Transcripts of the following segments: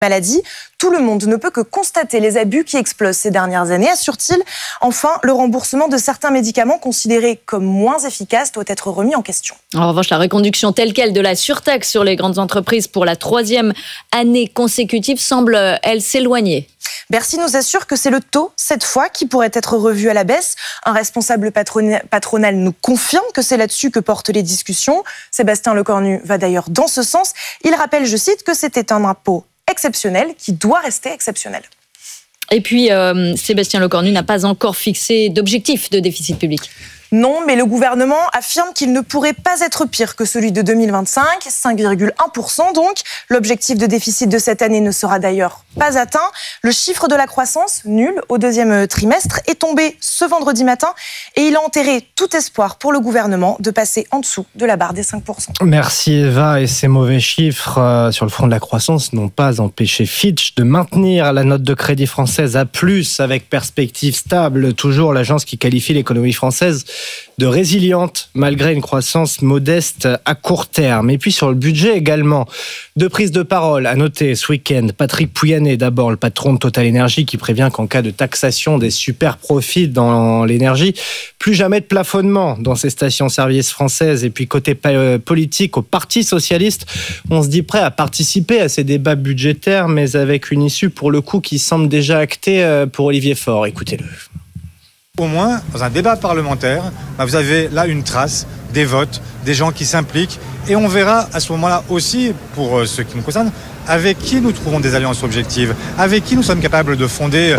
maladie. Tout le monde ne peut que constater les abus qui explosent ces dernières années, assure-t-il. Enfin, le remboursement de certains médicaments considérés comme moins efficaces doit être remis en question. En revanche, la reconduction telle quelle de la surtaxe sur les grandes entreprises pour la 3e année consécutive semble, elle, s'éloigner. Bercy nous assure que c'est le taux, cette fois, qui pourrait être revu à la baisse. Un responsable patronal nous confirme que c'est là-dessus que portent les discussions. Sébastien Lecornu va d'ailleurs dans ce sens. Il rappelle, je cite, que c'était un impôt exceptionnel qui doit rester exceptionnel. Et puis, Sébastien Lecornu n'a pas encore fixé d'objectif de déficit public. Non, mais le gouvernement affirme qu'il ne pourrait pas être pire que celui de 2025, 5,1% donc. L'objectif de déficit de cette année ne sera d'ailleurs pas atteint. Le chiffre de la croissance, nul au 2e trimestre, est tombé ce vendredi matin et il a enterré tout espoir pour le gouvernement de passer en dessous de la barre des 5%. Merci Eva. Et ces mauvais chiffres sur le front de la croissance n'ont pas empêché Fitch de maintenir la note de crédit française à plus avec perspective stable. Toujours l'agence qui qualifie l'économie française de résiliente malgré une croissance modeste à court terme. Et puis sur le budget également, 2 prises de parole à noter ce week-end. Patrick Pouyanné, d'abord le patron de Total Energy, qui prévient qu'en cas de taxation des super profits dans l'énergie, plus jamais de plafonnement dans ces stations-service françaises. Et puis côté politique, au Parti socialiste, on se dit prêt à participer à ces débats budgétaires, mais avec une issue pour le coup qui semble déjà actée pour Olivier Faure. Écoutez-le. Au moins, dans un débat parlementaire, vous avez là une trace, des votes, des gens qui s'impliquent. Et on verra à ce moment-là aussi, pour ce qui nous concerne, avec qui nous trouvons des alliances objectives, avec qui nous sommes capables de fonder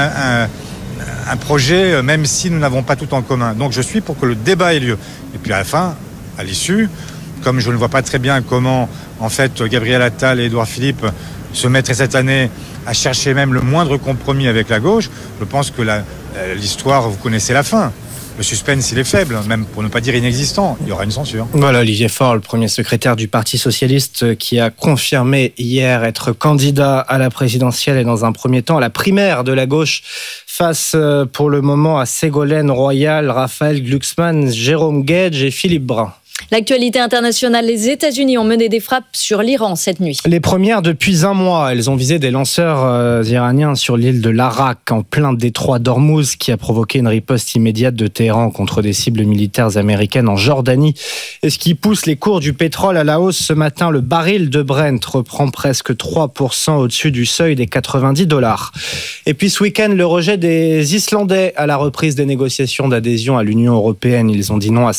un projet, même si nous n'avons pas tout en commun. Donc je suis pour que le débat ait lieu. Et puis à la fin, à l'issue, comme je ne vois pas très bien comment, en fait, Gabriel Attal et Édouard Philippe se mettraient cette année à chercher même le moindre compromis avec la gauche, je pense que l'histoire, vous connaissez la fin. Le suspense, il est faible, même pour ne pas dire inexistant. Il y aura une censure. Voilà, Olivier Faure, le premier secrétaire du Parti socialiste, qui a confirmé hier être candidat à la présidentielle et dans un premier temps à la primaire de la gauche face pour le moment à Ségolène Royal, Raphaël Glucksmann, Jérôme Guedj et Philippe Brun. L'actualité internationale, les États-Unis ont mené des frappes sur l'Iran cette nuit. Les premières depuis un mois. Elles ont visé des lanceurs iraniens sur l'île de l'Arak, en plein détroit d'Ormuz, qui a provoqué une riposte immédiate de Téhéran contre des cibles militaires américaines en Jordanie. Et ce qui pousse les cours du pétrole à la hausse ce matin, le baril de Brent reprend presque 3% au-dessus du seuil des $90. Et puis ce week-end, le rejet des Islandais à la reprise des négociations d'adhésion à l'Union européenne. Ils ont dit non à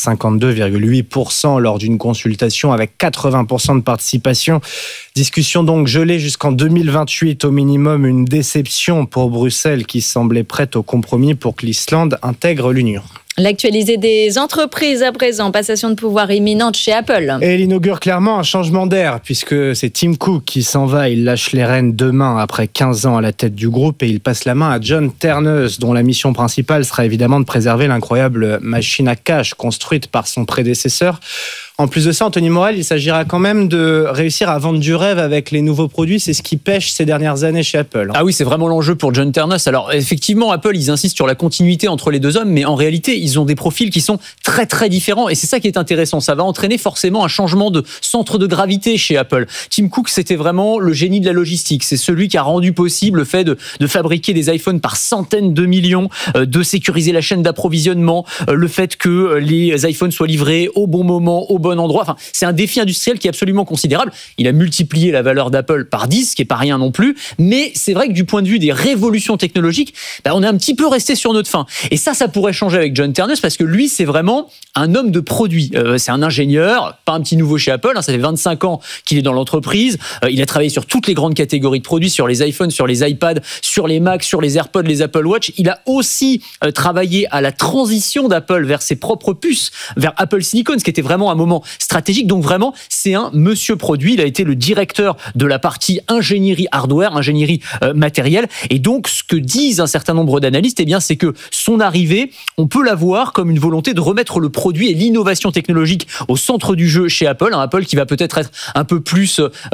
52,8% lors d'une consultation avec 80% de participation. Discussion donc gelée jusqu'en 2028 au minimum, une déception pour Bruxelles qui semblait prête au compromis pour que l'Islande intègre l'Union. L'actualité des entreprises à présent, passation de pouvoir imminente chez Apple. Et elle inaugure clairement un changement d'air puisque c'est Tim Cook qui s'en va. Il lâche les rênes demain après 15 ans à la tête du groupe et il passe la main à John Ternus, dont la mission principale sera évidemment de préserver l'incroyable machine à cash construite par son prédécesseur. En plus de ça, Anthony Morel, il s'agira quand même de réussir à vendre du rêve avec les nouveaux produits. C'est ce qui pêche ces dernières années chez Apple. Ah oui, c'est vraiment l'enjeu pour John Ternus. Alors effectivement, Apple, ils insistent sur la continuité entre les deux hommes, mais en réalité, ils ont des profils qui sont très très différents. Et c'est ça qui est intéressant. Ça va entraîner forcément un changement de centre de gravité chez Apple. Tim Cook, c'était vraiment le génie de la logistique. C'est celui qui a rendu possible le fait de fabriquer des iPhones par centaines de millions, de sécuriser la chaîne d'approvisionnement, le fait que les iPhones soient livrés au bon moment, au bon endroit. Enfin, c'est un défi industriel qui est absolument considérable. Il a multiplié la valeur d'Apple par 10, ce qui n'est pas rien non plus. Mais c'est vrai que du point de vue des révolutions technologiques, on est un petit peu resté sur notre faim. Et ça pourrait changer avec John Ternus parce que lui, c'est vraiment un homme de produit. C'est un ingénieur, pas un petit nouveau chez Apple. Ça fait 25 ans qu'il est dans l'entreprise. Il a travaillé sur toutes les grandes catégories de produits, sur les iPhones, sur les iPads, sur les Macs, sur les AirPods, les Apple Watch. Il a aussi travaillé à la transition d'Apple vers ses propres puces, vers Apple Silicon, ce qui était vraiment un moment stratégique. Donc vraiment, c'est un monsieur produit. Il a été le directeur de la partie ingénierie hardware, ingénierie matérielle. Et donc, ce que disent un certain nombre d'analystes, c'est que son arrivée, on peut la voir comme une volonté de remettre le produit et l'innovation technologique au centre du jeu chez Apple. Un Apple qui va peut-être être un peu plus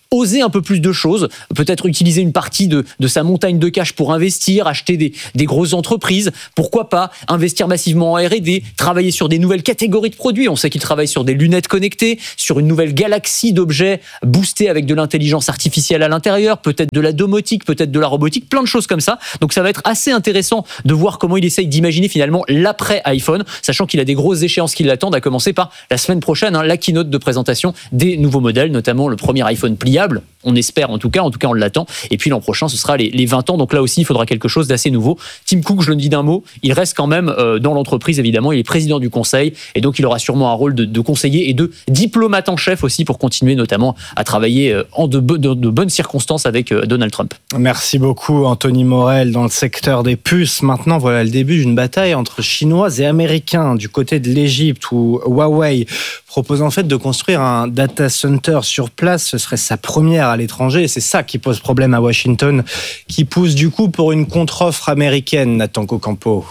oser un peu plus de choses, peut-être utiliser une partie de sa montagne de cash pour investir, acheter des grosses entreprises, pourquoi pas investir massivement en R&D, travailler sur des nouvelles catégories de produits. On sait qu'il travaille sur des lunettes connectées, sur une nouvelle galaxie d'objets boostés avec de l'intelligence artificielle à l'intérieur, peut-être de la domotique, peut-être de la robotique, plein de choses comme ça. Donc ça va être assez intéressant de voir comment il essaye d'imaginer finalement l'après iPhone, sachant qu'il a des grosses échéances qui l'attendent, à commencer par la semaine prochaine, la keynote de présentation des nouveaux modèles, notamment le premier iPhone pliable. On espère en tout cas on l'attend. Et puis l'an prochain, ce sera les 20 ans. Donc là aussi, il faudra quelque chose d'assez nouveau. Tim Cook, je le dis d'un mot, il reste quand même dans l'entreprise, évidemment. Il est président du conseil et donc il aura sûrement un rôle de conseiller et de diplomate en chef aussi pour continuer notamment à travailler en de bonnes circonstances avec Donald Trump. Merci beaucoup Anthony Morel. Dans le secteur des puces, maintenant voilà le début d'une bataille entre Chinois et Américains du côté de l'Égypte où Huawei propose en fait de construire un data center sur place. Ce serait sa première à l'étranger et c'est ça qui pose problème à Washington, qui pousse du coup pour une contre-offre américaine. Nathan Cocampo.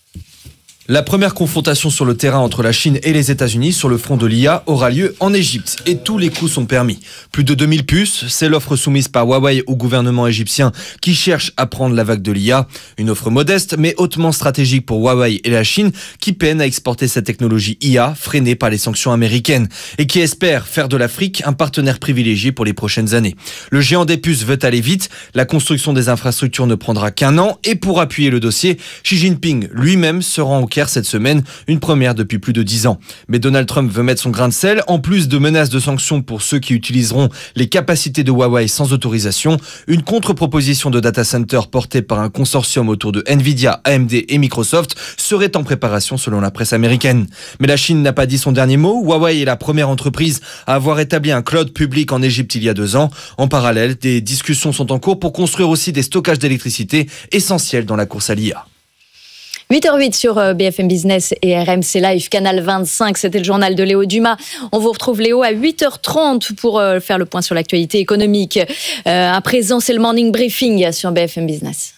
La première confrontation sur le terrain entre la Chine et les États-Unis sur le front de l'IA aura lieu en Égypte et tous les coups sont permis. Plus de 2000 puces, c'est l'offre soumise par Huawei au gouvernement égyptien qui cherche à prendre la vague de l'IA. Une offre modeste mais hautement stratégique pour Huawei et la Chine qui peinent à exporter cette technologie IA freinée par les sanctions américaines et qui espère faire de l'Afrique un partenaire privilégié pour les prochaines années. Le géant des puces veut aller vite, la construction des infrastructures ne prendra qu'un an et pour appuyer le dossier, Xi Jinping lui-même se rend au Caire cette semaine, une première depuis plus de 10 ans. Mais Donald Trump veut mettre son grain de sel, en plus de menaces de sanctions pour ceux qui utiliseront les capacités de Huawei sans autorisation. Une contre-proposition de data center portée par un consortium autour de Nvidia, AMD et Microsoft serait en préparation selon la presse américaine. Mais la Chine n'a pas dit son dernier mot. Huawei est la première entreprise à avoir établi un cloud public en Égypte il y a 2 ans. En parallèle, des discussions sont en cours pour construire aussi des stockages d'électricité essentiels dans la course à l'IA. 8h08 sur BFM Business et RMC Live, Canal 25. C'était le journal de Léo Dumas. On vous retrouve, Léo, à 8h30 pour faire le point sur l'actualité économique. À présent, c'est le Morning Briefing sur BFM Business.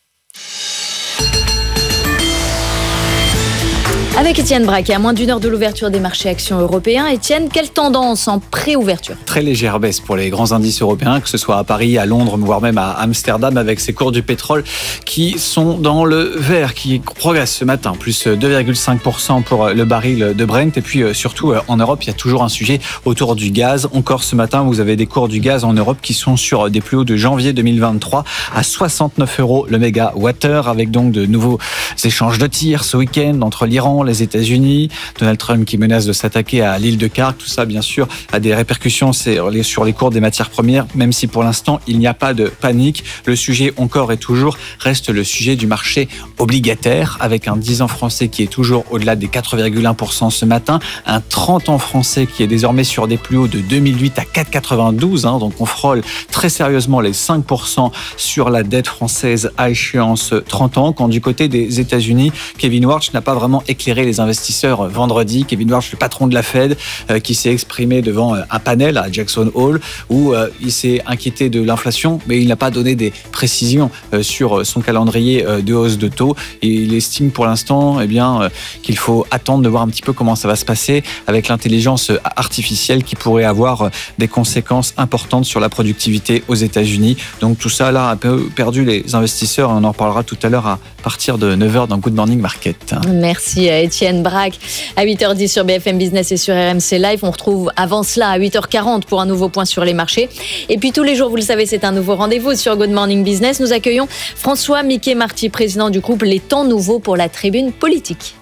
Avec Étienne Braque, à moins d'une heure de l'ouverture des marchés actions européens. Étienne, quelle tendance en pré-ouverture ? Très légère baisse pour les grands indices européens, que ce soit à Paris, à Londres, voire même à Amsterdam, avec ces cours du pétrole qui sont dans le vert, qui progressent ce matin, plus 2,5% pour le baril de Brent. Et puis surtout, en Europe, il y a toujours un sujet autour du gaz. Encore ce matin, vous avez des cours du gaz en Europe qui sont sur des plus hauts de janvier 2023 à 69 € le mégawattheure, avec donc de nouveaux échanges de tirs ce week-end entre l'Iran, les États-Unis, Donald Trump qui menace de s'attaquer à l'île de Khark. Tout ça, bien sûr, a des répercussions sur les cours des matières premières, même si pour l'instant, il n'y a pas de panique. Le sujet, encore et toujours, reste le sujet du marché obligataire, avec un 10 ans français qui est toujours au-delà des 4,1% ce matin, un 30 ans français qui est désormais sur des plus hauts de 2008 à 4,92, donc on frôle très sérieusement les 5% sur la dette française à échéance 30 ans, quand du côté des États-Unis, Kevin Warsh n'a pas vraiment éclairé les investisseurs vendredi. Kevin Warsh, le patron de la Fed, qui s'est exprimé devant un panel à Jackson Hole où il s'est inquiété de l'inflation, mais il n'a pas donné des précisions sur son calendrier de hausse de taux. Et il estime pour l'instant qu'il faut attendre de voir un petit peu comment ça va se passer avec l'intelligence artificielle qui pourrait avoir des conséquences importantes sur la productivité aux États-Unis. Donc tout ça là a un peu perdu les investisseurs et on en reparlera tout à l'heure à partir de 9h dans Good Morning Market. Merci Étienne Braque. À 8h10 sur BFM Business et sur RMC Live. On retrouve avant cela à 8h40 pour un nouveau point sur les marchés. Et puis tous les jours, vous le savez, c'est un nouveau rendez-vous sur Good Morning Business. Nous accueillons François Miquet-Marty, président du groupe Les Temps Nouveaux pour la Tribune Politique.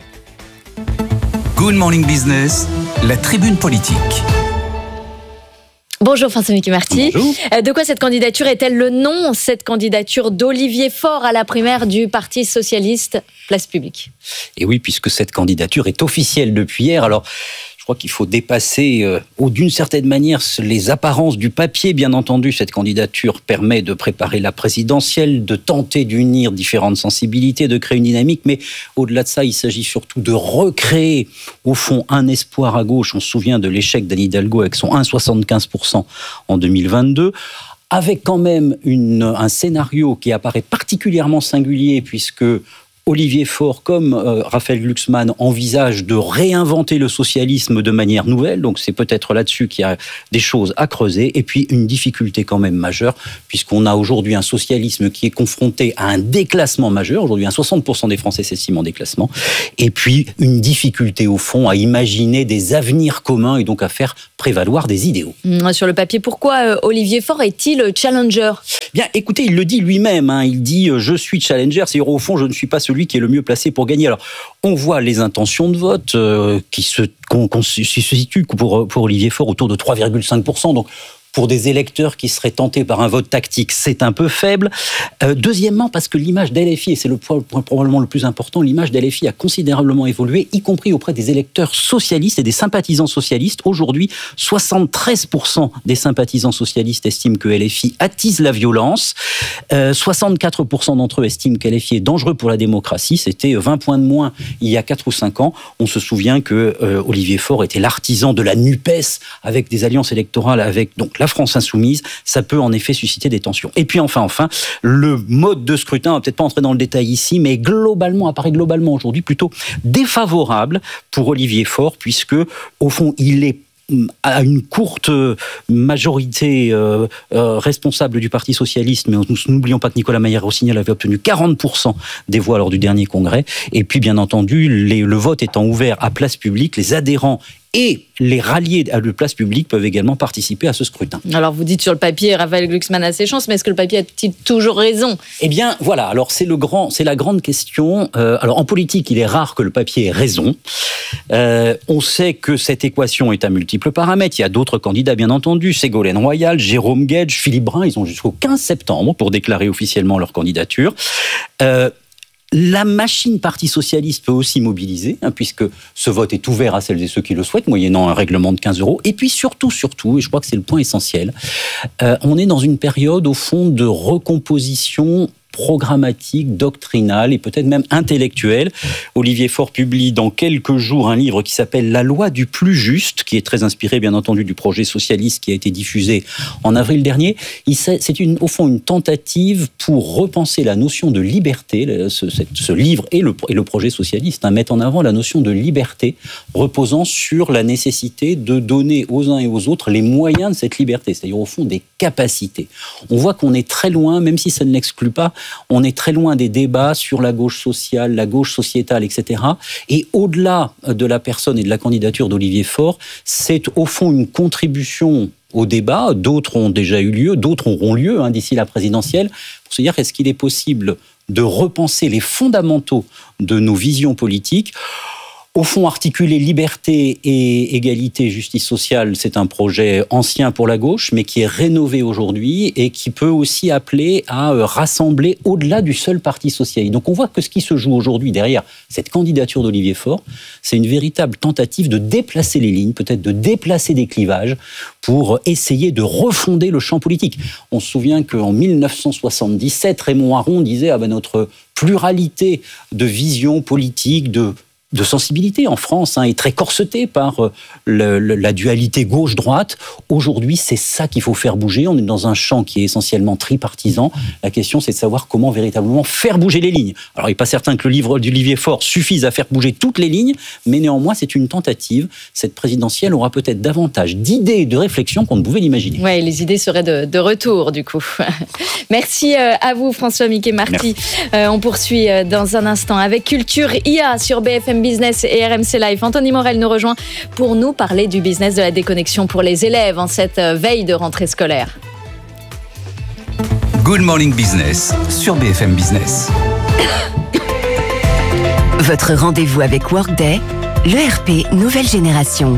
Good Morning Business, la Tribune Politique. Bonjour François Miquet-Marty. Bonjour. De quoi cette candidature est-elle le nom ? Cette candidature d'Olivier Faure à la primaire du Parti Socialiste, Place Publique. Et oui, puisque cette candidature est officielle depuis hier. Alors, je crois qu'il faut dépasser, d'une certaine manière, les apparences du papier. Bien entendu, cette candidature permet de préparer la présidentielle, de tenter d'unir différentes sensibilités, de créer une dynamique. Mais au-delà de ça, il s'agit surtout de recréer, au fond, un espoir à gauche. On se souvient de l'échec d'Anne Hidalgo avec son 1,75% en 2022. Avec quand même un scénario qui apparaît particulièrement singulier, puisque Olivier Faure comme Raphaël Glucksmann envisagent de réinventer le socialisme de manière nouvelle. Donc c'est peut-être là-dessus qu'il y a des choses à creuser. Et puis une difficulté quand même majeure, puisqu'on a aujourd'hui un socialisme qui est confronté à un déclassement majeur. Aujourd'hui, 60% des Français s'estiment en déclassement. Et puis une difficulté au fond à imaginer des avenirs communs et donc à faire prévaloir des idéaux. Sur le papier, pourquoi Olivier Faure est-il challenger ? Bien, écoutez, il le dit lui-même. Il dit « je suis challenger », c'est-à-dire au fond, je ne suis pas celui qui est le mieux placé pour gagner. Alors, on voit les intentions de vote qui se situent pour Olivier Faure autour de 3,5%. Donc, pour des électeurs qui seraient tentés par un vote tactique, c'est un peu faible. Deuxièmement, parce que l'image d'LFI, et c'est le point probablement le plus important, l'image d'LFI a considérablement évolué, y compris auprès des électeurs socialistes et des sympathisants socialistes. Aujourd'hui, 73% des sympathisants socialistes estiment que LFI attise la violence. 64% d'entre eux estiment que LFI est dangereux pour la démocratie. C'était 20 points de moins il y a 4 ou 5 ans. On se souvient que Olivier Faure était l'artisan de la NUPES avec des alliances électorales avec donc la France insoumise. Ça peut en effet susciter des tensions. Et puis enfin, le mode de scrutin, on va peut-être pas entrer dans le détail ici, mais apparaît globalement aujourd'hui plutôt défavorable pour Olivier Faure, puisque au fond, il est à une courte majorité responsable du Parti socialiste, mais nous n'oublions pas que Nicolas Maillard-Rossignol avait obtenu 40% des voix lors du dernier congrès. Et puis, bien entendu, le vote étant ouvert à place publique, les adhérents et les ralliés à la place publique peuvent également participer à ce scrutin. Alors vous dites sur le papier, Raphaël Glucksmann a ses chances, mais est-ce que le papier a-t-il toujours raison ? Eh bien voilà, alors c'est la grande question. Alors en politique, il est rare que le papier ait raison. On sait que cette équation est à multiples paramètres. Il y a d'autres candidats bien entendu, Ségolène Royal, Jérôme Guedj, Philippe Brun, ils ont jusqu'au 15 septembre pour déclarer officiellement leur candidature. La machine Parti socialiste peut aussi mobiliser, puisque ce vote est ouvert à celles et ceux qui le souhaitent, moyennant un règlement de 15 €. Et puis surtout, et je crois que c'est le point essentiel, on est dans une période, au fond, de recomposition programmatique, doctrinale et peut-être même intellectuelle. Olivier Faure publie dans quelques jours un livre qui s'appelle « La loi du plus juste », qui est très inspiré bien entendu du projet socialiste qui a été diffusé en avril dernier. C'est au fond une tentative pour repenser la notion de liberté. Ce livre et le projet socialiste mettent en avant la notion de liberté, reposant sur la nécessité de donner aux uns et aux autres les moyens de cette liberté, c'est-à-dire au fond des capacités. On voit qu'on est très loin, même si ça ne l'exclut pas, on est très loin des débats sur la gauche sociale, la gauche sociétale, etc. Et au-delà de la personne et de la candidature d'Olivier Faure, c'est au fond une contribution au débat. D'autres ont déjà eu lieu, d'autres auront lieu d'ici la présidentielle, pour se dire est-ce qu'il est possible de repenser les fondamentaux de nos visions politiques. Au fond, articuler liberté et égalité, justice sociale, c'est un projet ancien pour la gauche, mais qui est rénové aujourd'hui et qui peut aussi appeler à rassembler au-delà du seul Parti socialiste. Donc on voit que ce qui se joue aujourd'hui derrière cette candidature d'Olivier Faure, c'est une véritable tentative de déplacer les lignes, peut-être de déplacer des clivages pour essayer de refonder le champ politique. On se souvient qu'en 1977, Raymond Aron disait notre pluralité de visions politiques, de sensibilité en France est très corsetée par la dualité gauche-droite. Aujourd'hui, c'est ça qu'il faut faire bouger. On est dans un champ qui est essentiellement tripartisan. La question, c'est de savoir comment véritablement faire bouger les lignes. Alors, il n'est pas certain que le livre d'Olivier Faure suffise à faire bouger toutes les lignes, mais néanmoins, c'est une tentative. Cette présidentielle aura peut-être davantage d'idées et de réflexions qu'on ne pouvait l'imaginer. Oui, les idées seraient de retour, du coup. Merci à vous, François Miquet-Marty. On poursuit dans un instant avec Culture IA sur BFM Business et RMC Live. Anthony Morel nous rejoint pour nous parler du business de la déconnexion pour les élèves en cette veille de rentrée scolaire. Good Morning Business sur BFM Business. Votre rendez-vous avec Workday, l'ERP nouvelle génération.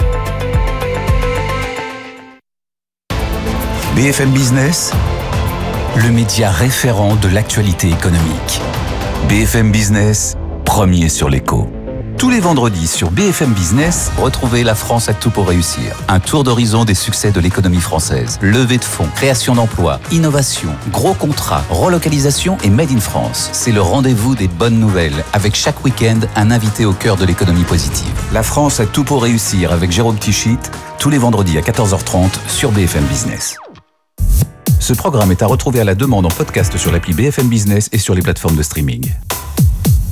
BFM Business, le média référent de l'actualité économique. BFM Business, premier sur l'écho. Tous les vendredis sur BFM Business, retrouvez La France a tout pour réussir. Un tour d'horizon des succès de l'économie française. Levée de fonds, création d'emplois, innovation, gros contrats, relocalisation et Made in France. C'est le rendez-vous des bonnes nouvelles, avec chaque week-end un invité au cœur de l'économie positive. La France a tout pour réussir avec Jérôme Tichit, tous les vendredis à 14h30 sur BFM Business. Ce programme est à retrouver à la demande en podcast sur l'appli BFM Business et sur les plateformes de streaming.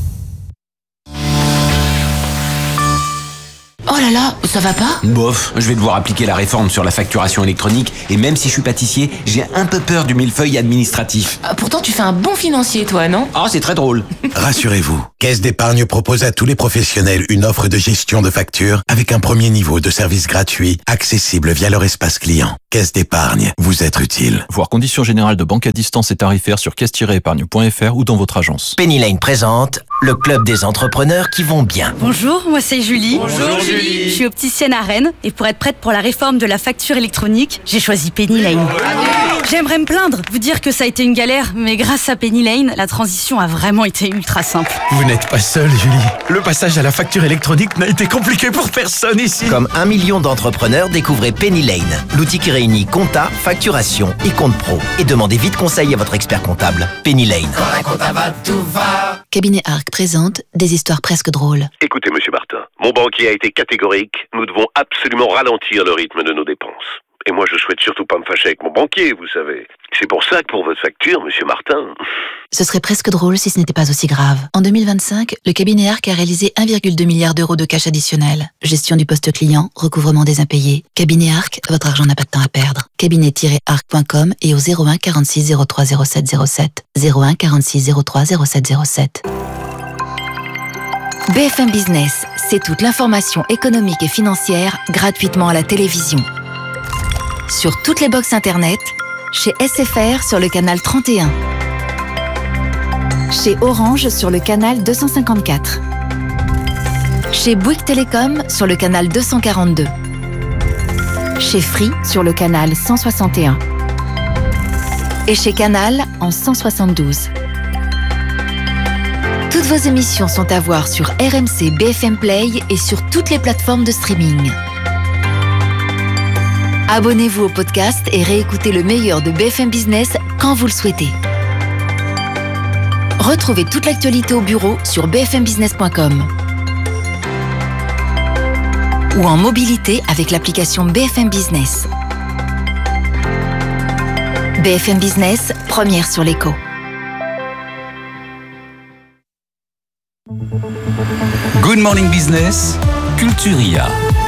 là, ça va pas ? Bof, je vais devoir appliquer la réforme sur la facturation électronique et même si je suis pâtissier, j'ai un peu peur du millefeuille administratif. Pourtant, tu fais un bon financier, toi, non ? Ah, c'est très drôle. Rassurez-vous, Caisse d'épargne propose à tous les professionnels une offre de gestion de factures avec un premier niveau de service gratuit, accessible via leur espace client. Caisse d'épargne, vous être utile. Voir conditions générales de banque à distance et tarifaires sur caisse-épargne.fr ou dans votre agence. Penny Lane présente le club des entrepreneurs qui vont bien. Bonjour, moi c'est Julie. Bonjour Julie. Je suis opticienne à Rennes et pour être prête pour la réforme de la facture électronique, j'ai choisi Penny Lane. J'aimerais me plaindre, vous dire que ça a été une galère, mais grâce à Penny Lane, la transition a vraiment été ultra simple. Vous n'êtes pas seule, Julie. Le passage à la facture électronique n'a été compliqué pour personne ici. Comme 1 million d'entrepreneurs, découvrez Penny Lane, l'outil qui réunit compta, facturation et compte pro. Et demandez vite conseil à votre expert comptable. Penny Lane. Quand un compta va, tout va. Cabinet Arc présente des histoires presque drôles. Écoutez, monsieur Martin, mon banquier a été catégorique. Nous devons absolument ralentir le rythme de nos dépenses. Et moi, je souhaite surtout pas me fâcher avec mon banquier, vous savez. C'est pour ça que pour votre facture, monsieur Martin... Ce serait presque drôle si ce n'était pas aussi grave. En 2025, le cabinet Arc a réalisé 1,2 milliard d'euros de cash additionnel. Gestion du poste client, recouvrement des impayés. Cabinet Arc, votre argent n'a pas de temps à perdre. Cabinet-arc.com et au 01 46 03 07 07. 01 46 03 07 07. BFM Business, c'est toute l'information économique et financière gratuitement à la télévision. Sur toutes les box internet, chez SFR sur le canal 31, chez Orange sur le canal 254, chez Bouygues Télécom sur le canal 242, chez Free sur le canal 161 et chez Canal en 172. Toutes vos émissions sont à voir sur RMC BFM Play et sur toutes les plateformes de streaming. Abonnez-vous au podcast et réécoutez le meilleur de BFM Business quand vous le souhaitez. Retrouvez toute l'actualité au bureau sur bfmbusiness.com ou en mobilité avec l'application BFM Business. BFM Business, première sur l'écho. Good Morning Business, Culturia.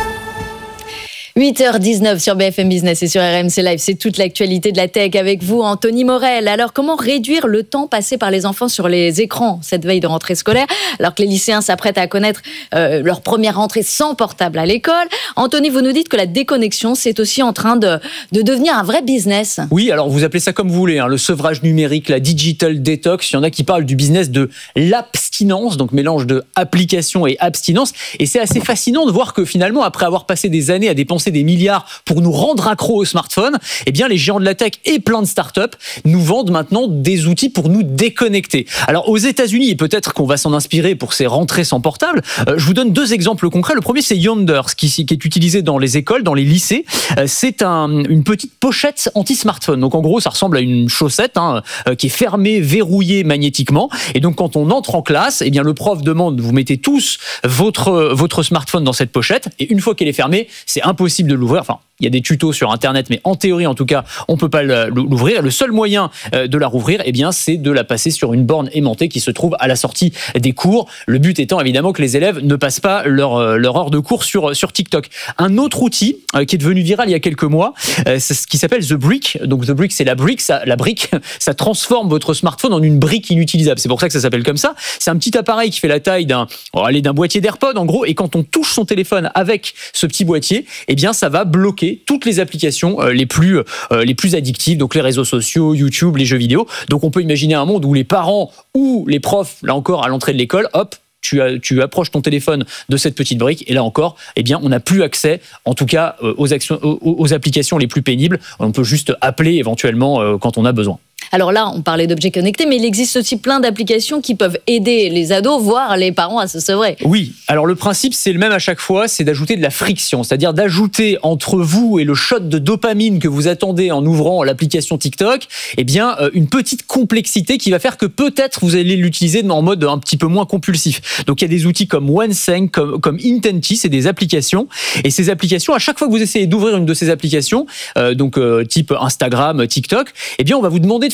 8h19 sur BFM Business et sur RMC Live, c'est toute l'actualité de la tech avec vous, Anthony Morel. Alors, comment réduire le temps passé par les enfants sur les écrans cette veille de rentrée scolaire, alors que les lycéens s'apprêtent à connaître leur première rentrée sans portable à l'école? Anthony, vous nous dites que la déconnexion, c'est aussi en train de devenir un vrai business. Oui, alors vous appelez ça comme vous voulez, hein, le sevrage numérique, la digital detox. Il y en a qui parlent du business de l'abstinence, donc mélange de application et abstinence. Et c'est assez fascinant de voir que finalement, après avoir passé des années à dépenser des milliards pour nous rendre accros au smartphone, eh bien les géants de la tech et plein de startups nous vendent maintenant des outils pour nous déconnecter. Alors aux États-Unis, et peut-être qu'on va s'en inspirer pour ces rentrées sans portable, je vous donne deux exemples concrets. Le premier, c'est Yonder, qui est utilisé dans les écoles, dans les lycées. C'est une petite pochette anti-smartphone. Donc en gros, ça ressemble à une chaussette qui est fermée, verrouillée magnétiquement. Et donc quand on entre en classe, eh bien le prof demande, vous mettez tous votre smartphone dans cette pochette. Et une fois qu'elle est fermée, c'est impossible de l'ouvrir. Enfin, il y a des tutos sur Internet, mais en théorie, en tout cas, on peut pas l'ouvrir. Le seul moyen de la rouvrir, eh bien, c'est de la passer sur une borne aimantée qui se trouve à la sortie des cours. Le but étant évidemment que les élèves ne passent pas leur heure de cours sur TikTok. Un autre outil qui est devenu viral il y a quelques mois, c'est ce qui s'appelle The Brick. Donc The Brick, c'est la brique. Ça transforme votre smartphone en une brique inutilisable. C'est pour ça que ça s'appelle comme ça. C'est un petit appareil qui fait la taille d'un boîtier d'AirPod en gros. Et quand on touche son téléphone avec ce petit boîtier, eh bien, ça va bloquer toutes les applications les plus addictives, donc les réseaux sociaux, YouTube, les jeux vidéo. Donc on peut imaginer un monde où les parents ou les profs, là encore à l'entrée de l'école, hop, tu approches ton téléphone de cette petite brique et là encore, eh bien, on n'a plus accès, en tout cas, aux applications les plus pénibles. On peut juste appeler éventuellement quand on a besoin. Alors là, on parlait d'objets connectés, mais il existe aussi plein d'applications qui peuvent aider les ados, voire les parents à se sevrer. Oui, alors le principe, c'est le même à chaque fois, c'est d'ajouter de la friction, c'est-à-dire d'ajouter entre vous et le shot de dopamine que vous attendez en ouvrant l'application TikTok, eh bien, une petite complexité qui va faire que peut-être vous allez l'utiliser en mode un petit peu moins compulsif. Donc il y a des outils comme OneSync, comme Intenti, c'est des applications, et ces applications, à chaque fois que vous essayez d'ouvrir une de ces applications, type Instagram, TikTok, eh bien, on va vous demander de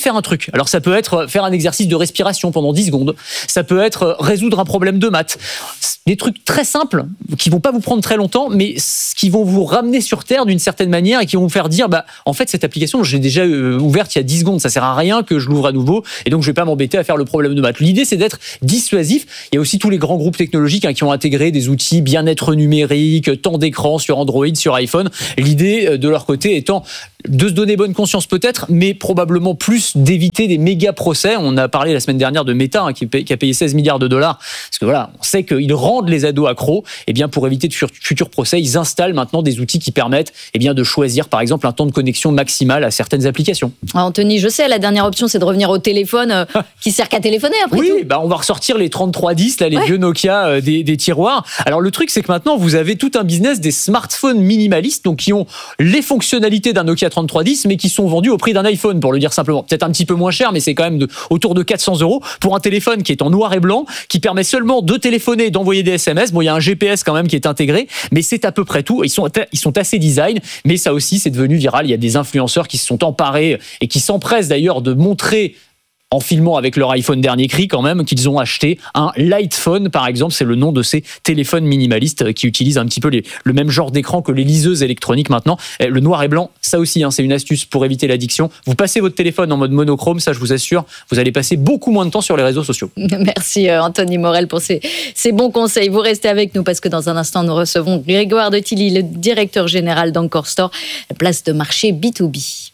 faire un truc. Alors ça peut être faire un exercice de respiration pendant 10 secondes, ça peut être résoudre un problème de maths. Des trucs très simples qui vont pas vous prendre très longtemps, mais qui vont vous ramener sur terre d'une certaine manière et qui vont vous faire dire en fait cette application je l'ai déjà ouverte il y a 10 secondes, ça sert à rien que je l'ouvre à nouveau et donc je vais pas m'embêter à faire le problème de maths. L'idée c'est d'être dissuasif. Il y a aussi tous les grands groupes technologiques qui ont intégré des outils bien-être numérique, temps d'écran sur Android, sur iPhone. L'idée de leur côté étant de se donner bonne conscience peut-être, mais probablement plus d'éviter des méga procès. On a parlé la semaine dernière de Meta qui a payé 16 milliards de dollars parce que voilà, on sait qu'ils rendent les ados accros. Et bien pour éviter de futurs procès, ils installent maintenant des outils qui permettent de choisir par exemple un temps de connexion maximal à certaines applications. Anthony, je sais, la dernière option c'est de revenir au téléphone qui sert qu'à téléphoner après tout. Oui, on va ressortir les 3310 là, les vieux Nokia des tiroirs. Alors le truc c'est que maintenant vous avez tout un business des smartphones minimalistes donc qui ont les fonctionnalités d'un Nokia 3310 mais qui sont vendus au prix d'un iPhone pour le dire simplement. Peut-être un petit peu moins cher mais c'est quand même autour de 400 € pour un téléphone qui est en noir et blanc, qui permet seulement de téléphoner et d'envoyer des SMS. Bon, il y a un GPS quand même qui est intégré mais c'est à peu près tout. Ils sont assez design mais ça aussi c'est devenu viral. Il y a des influenceurs qui se sont emparés et qui s'empressent d'ailleurs de montrer en filmant avec leur iPhone dernier cri quand même qu'ils ont acheté un Lightphone par exemple, c'est le nom de ces téléphones minimalistes qui utilisent un petit peu le même genre d'écran que les liseuses électroniques maintenant. Le noir et blanc, ça aussi c'est une astuce pour éviter l'addiction. Vous passez votre téléphone en mode monochrome, ça je vous assure, vous allez passer beaucoup moins de temps sur les réseaux sociaux. Merci Anthony Morel pour ces bons conseils. Vous restez avec nous parce que dans un instant nous recevons Grégoire de Tilly, le directeur général d'Encore Store, place de marché B2B.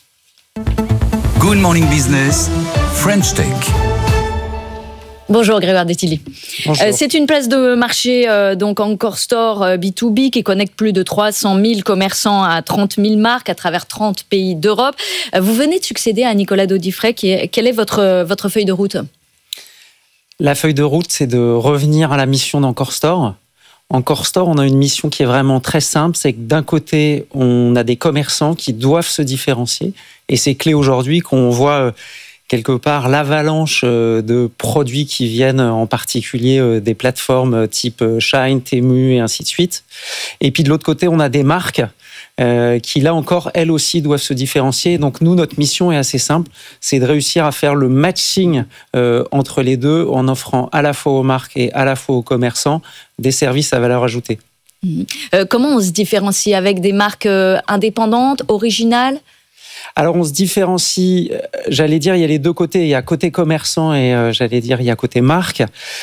Good Morning Business, French Tech. Bonjour Grégoire de Tilly. C'est une place de marché, donc Encore Store B2B, qui connecte plus de 300 000 commerçants à 30 000 marques à travers 30 pays d'Europe. Vous venez de succéder à Nicolas Daudifray. Quelle est votre feuille de route ? La feuille de route, c'est de revenir à la mission d'Encore Store. Encore Store, on a une mission qui est vraiment très simple, c'est que d'un côté, on a des commerçants qui doivent se différencier, et c'est clé aujourd'hui qu'on voit quelque part l'avalanche de produits qui viennent en particulier des plateformes type Shein, Temu et ainsi de suite. Et puis de l'autre côté, on a des marques qui là encore, elles aussi doivent se différencier. Donc nous, notre mission est assez simple, c'est de réussir à faire le matching entre les deux en offrant à la fois aux marques et à la fois aux commerçants des services à valeur ajoutée. Comment on se différencie avec des marques indépendantes, originales ? Alors, on se différencie, j'allais dire, il y a les deux côtés. Il y a côté commerçant et j'allais dire, il y a côté marque.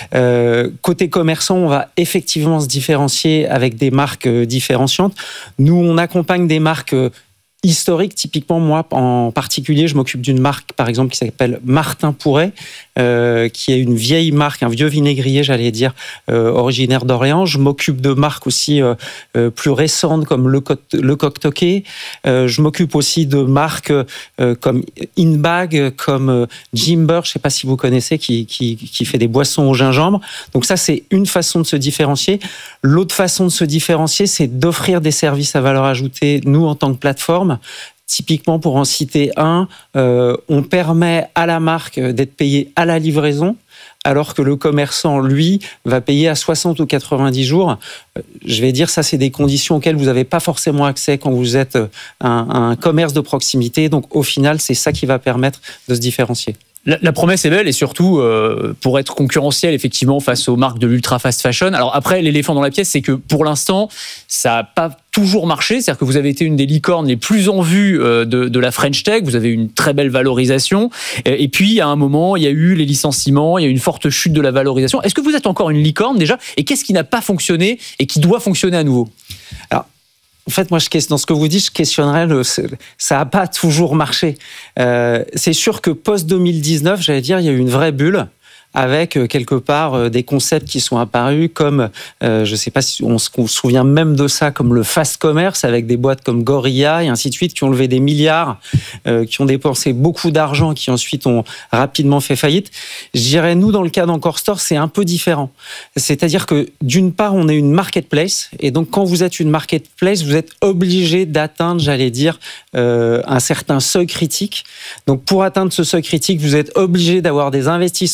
Côté commerçant, on va effectivement se différencier avec des marques différenciantes. Nous, on accompagne des marques historiques. Typiquement, moi, en particulier, je m'occupe d'une marque, par exemple, qui s'appelle Martin Pourret, qui est une vieille marque, un vieux vinaigrier, j'allais dire, originaire d'Orléans. Je m'occupe de marques aussi plus récentes, comme Le Coq Toqué. Je m'occupe aussi de marques comme Inbag, comme Jimber, je ne sais pas si vous connaissez, qui fait des boissons au gingembre. Donc ça, c'est une façon de se différencier. L'autre façon de se différencier, c'est d'offrir des services à valeur ajoutée, nous, en tant que plateforme. Typiquement, pour en citer un, on permet à la marque d'être payé à la livraison, alors que le commerçant, lui, va payer à 60 ou 90 jours. Je vais dire, ça, c'est des conditions auxquelles vous n'avez pas forcément accès quand vous êtes un commerce de proximité. Donc, au final, c'est ça qui va permettre de se différencier. La promesse est belle et surtout pour être concurrentiel effectivement face aux marques de l'ultra fast fashion. Alors après, l'éléphant dans la pièce, c'est que pour l'instant, ça n'a pas toujours marché. C'est-à-dire que vous avez été une des licornes les plus en vue de la French Tech. Vous avez une très belle valorisation. Et puis, à un moment, il y a eu les licenciements, il y a eu une forte chute de la valorisation. Est-ce que vous êtes encore une licorne déjà ? Et qu'est-ce qui n'a pas fonctionné et qui doit fonctionner à nouveau ? Alors, en fait, moi, dans ce que vous dites, je questionnerais ça n'a pas toujours marché. C'est sûr que post-2019, j'allais dire, il y a eu une vraie bulle avec quelque part des concepts qui sont apparus comme, je ne sais pas si on se souvient même de ça, comme le fast commerce avec des boîtes comme Gorilla et ainsi de suite qui ont levé des milliards, qui ont dépensé beaucoup d'argent, qui ensuite ont rapidement fait faillite. Je dirais, nous, dans le cas d'Encore Store, c'est un peu différent. C'est-à-dire que d'une part, on est une marketplace et donc quand vous êtes une marketplace, vous êtes obligé d'atteindre, j'allais dire, un certain seuil critique. Donc pour atteindre ce seuil critique, vous êtes obligé d'avoir des investissements qui sont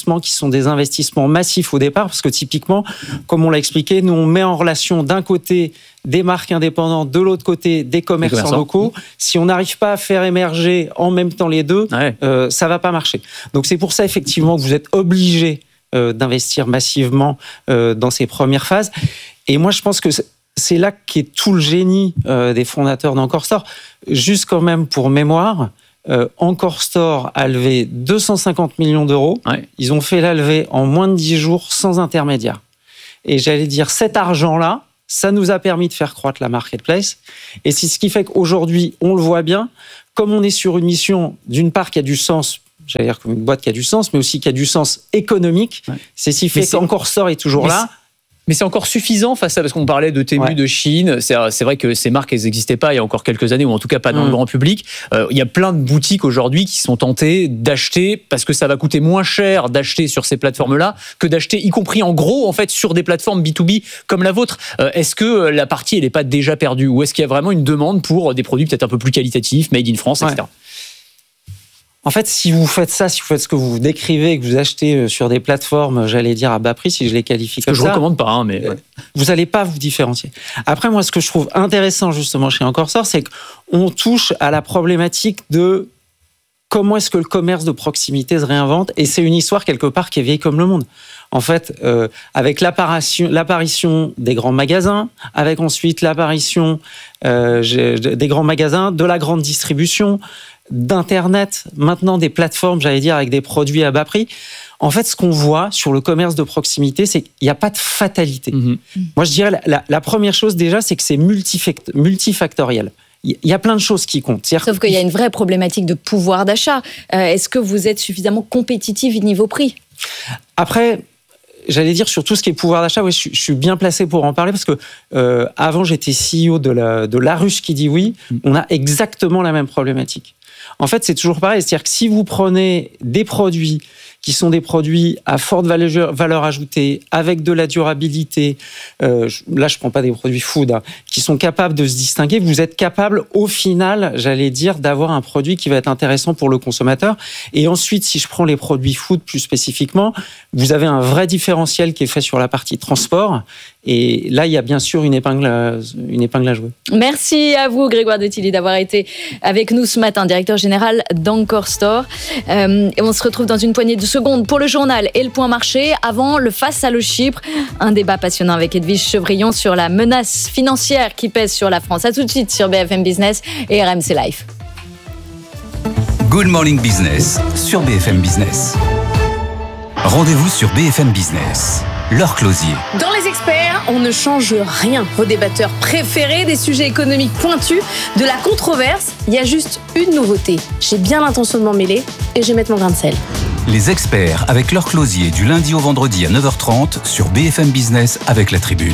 sont des investissements massifs au départ, parce que typiquement, comme on l'a expliqué, nous on met en relation d'un côté des marques indépendantes, de l'autre côté des commerçants locaux. Si on n'arrive pas à faire émerger en même temps les deux, ça va pas marcher. Donc c'est pour ça effectivement que vous êtes obligé d'investir massivement dans ces premières phases. Et moi je pense que c'est là qu'est tout le génie des fondateurs d'Encore Store. Juste quand même pour mémoire, Encore Store a levé 250 millions d'euros. Ils ont fait la levée en moins de 10 jours sans intermédiaire. Et j'allais dire, cet argent-là, ça nous a permis de faire croître la marketplace. Et c'est ce qui fait qu'aujourd'hui, on le voit bien, comme on est sur une mission, d'une part, qui a du sens, j'allais dire comme une boîte qui a du sens, mais aussi qui a du sens économique. C'est ce qui fait qu'Encore Store est toujours là. Mais c'est encore suffisant face à, parce qu'on parlait de Temu, de Chine. C'est vrai que ces marques, elles n'existaient pas il y a encore quelques années, ou en tout cas pas dans le grand public. Il y a plein de boutiques aujourd'hui qui sont tentées d'acheter, parce que ça va coûter moins cher d'acheter sur ces plateformes-là que d'acheter, y compris en gros, en fait, sur des plateformes B2B comme la vôtre. Est-ce que la partie, elle n'est pas déjà perdue? Ou est-ce qu'il y a vraiment une demande pour des produits peut-être un peu plus qualitatifs, made in France, etc. En fait, si vous faites ça, si vous faites ce que vous décrivez, que vous achetez sur des plateformes, j'allais dire à bas prix, si je les qualifie comme ça, je ne recommande pas, mais vous n'allez pas vous différencier. Après, moi, ce que je trouve intéressant justement chez Encore Store, c'est qu'on touche à la problématique de comment est-ce que le commerce de proximité se réinvente, et c'est une histoire quelque part qui est vieille comme le monde. En fait, avec l'apparition des grands magasins, avec ensuite l'apparition des grands magasins, de la grande distribution, d'Internet, maintenant des plateformes, j'allais dire, avec des produits à bas prix. En fait, ce qu'on voit sur le commerce de proximité, c'est qu'il n'y a pas de fatalité. Moi, je dirais, la première chose déjà, c'est que c'est multifactoriel. Il y a plein de choses qui comptent. Sauf qu'il y a une vraie problématique de pouvoir d'achat. Est-ce que vous êtes suffisamment compétitif niveau prix? Après, j'allais dire, sur tout ce qui est pouvoir d'achat, je suis bien placé pour en parler, parce que avant, j'étais CEO de La Ruche qui dit oui. On a exactement la même problématique. En fait, c'est toujours pareil. C'est-à-dire que si vous prenez des produits qui sont des produits à forte valeur ajoutée, avec de la durabilité, là, je ne prends pas des produits food, qui sont capables de se distinguer, vous êtes capable, au final, j'allais dire, d'avoir un produit qui va être intéressant pour le consommateur. Et ensuite, si je prends les produits food plus spécifiquement, vous avez un vrai différentiel qui est fait sur la partie transport. Et là, il y a bien sûr une épingle à jouer. Merci à vous, Grégoire de Tilly, d'avoir été avec nous ce matin, directeur général d'Encore Store. Et on se retrouve dans une poignée de secondes pour le journal et le point marché. Avant, le Face à Chypre, un débat passionnant avec Edwige Chevrillon sur la menace financière qui pèse sur la France. À tout de suite sur BFM Business et RMC Live. Good Morning Business sur BFM Business. Rendez-vous sur BFM Business. Laure Closier. Dans Les Experts, on ne change rien. Vos débatteurs préférés, des sujets économiques pointus, de la controverse. Il y a juste une nouveauté. J'ai bien l'intention de m'en mêler et je vais mettre mon grain de sel. Les Experts avec Laure Closier du lundi au vendredi à 9h30 sur BFM Business avec La Tribune.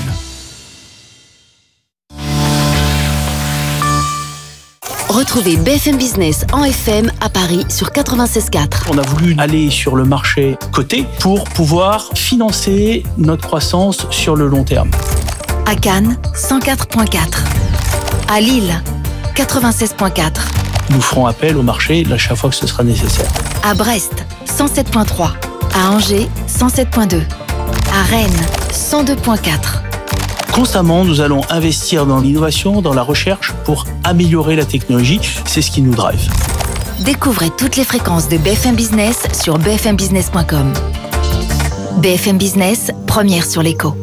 Retrouvez BFM Business en FM à Paris sur 96.4. On a voulu aller sur le marché coté pour pouvoir financer notre croissance sur le long terme. À Cannes, 104.4. À Lille, 96.4. Nous ferons appel au marché à chaque fois que ce sera nécessaire. À Brest, 107.3. À Angers, 107.2. À Rennes, 102.4. Constamment, nous allons investir dans l'innovation, dans la recherche pour améliorer la technologie. C'est ce qui nous drive. Découvrez toutes les fréquences de BFM Business sur bfmbusiness.com. BFM Business, première sur l'écho.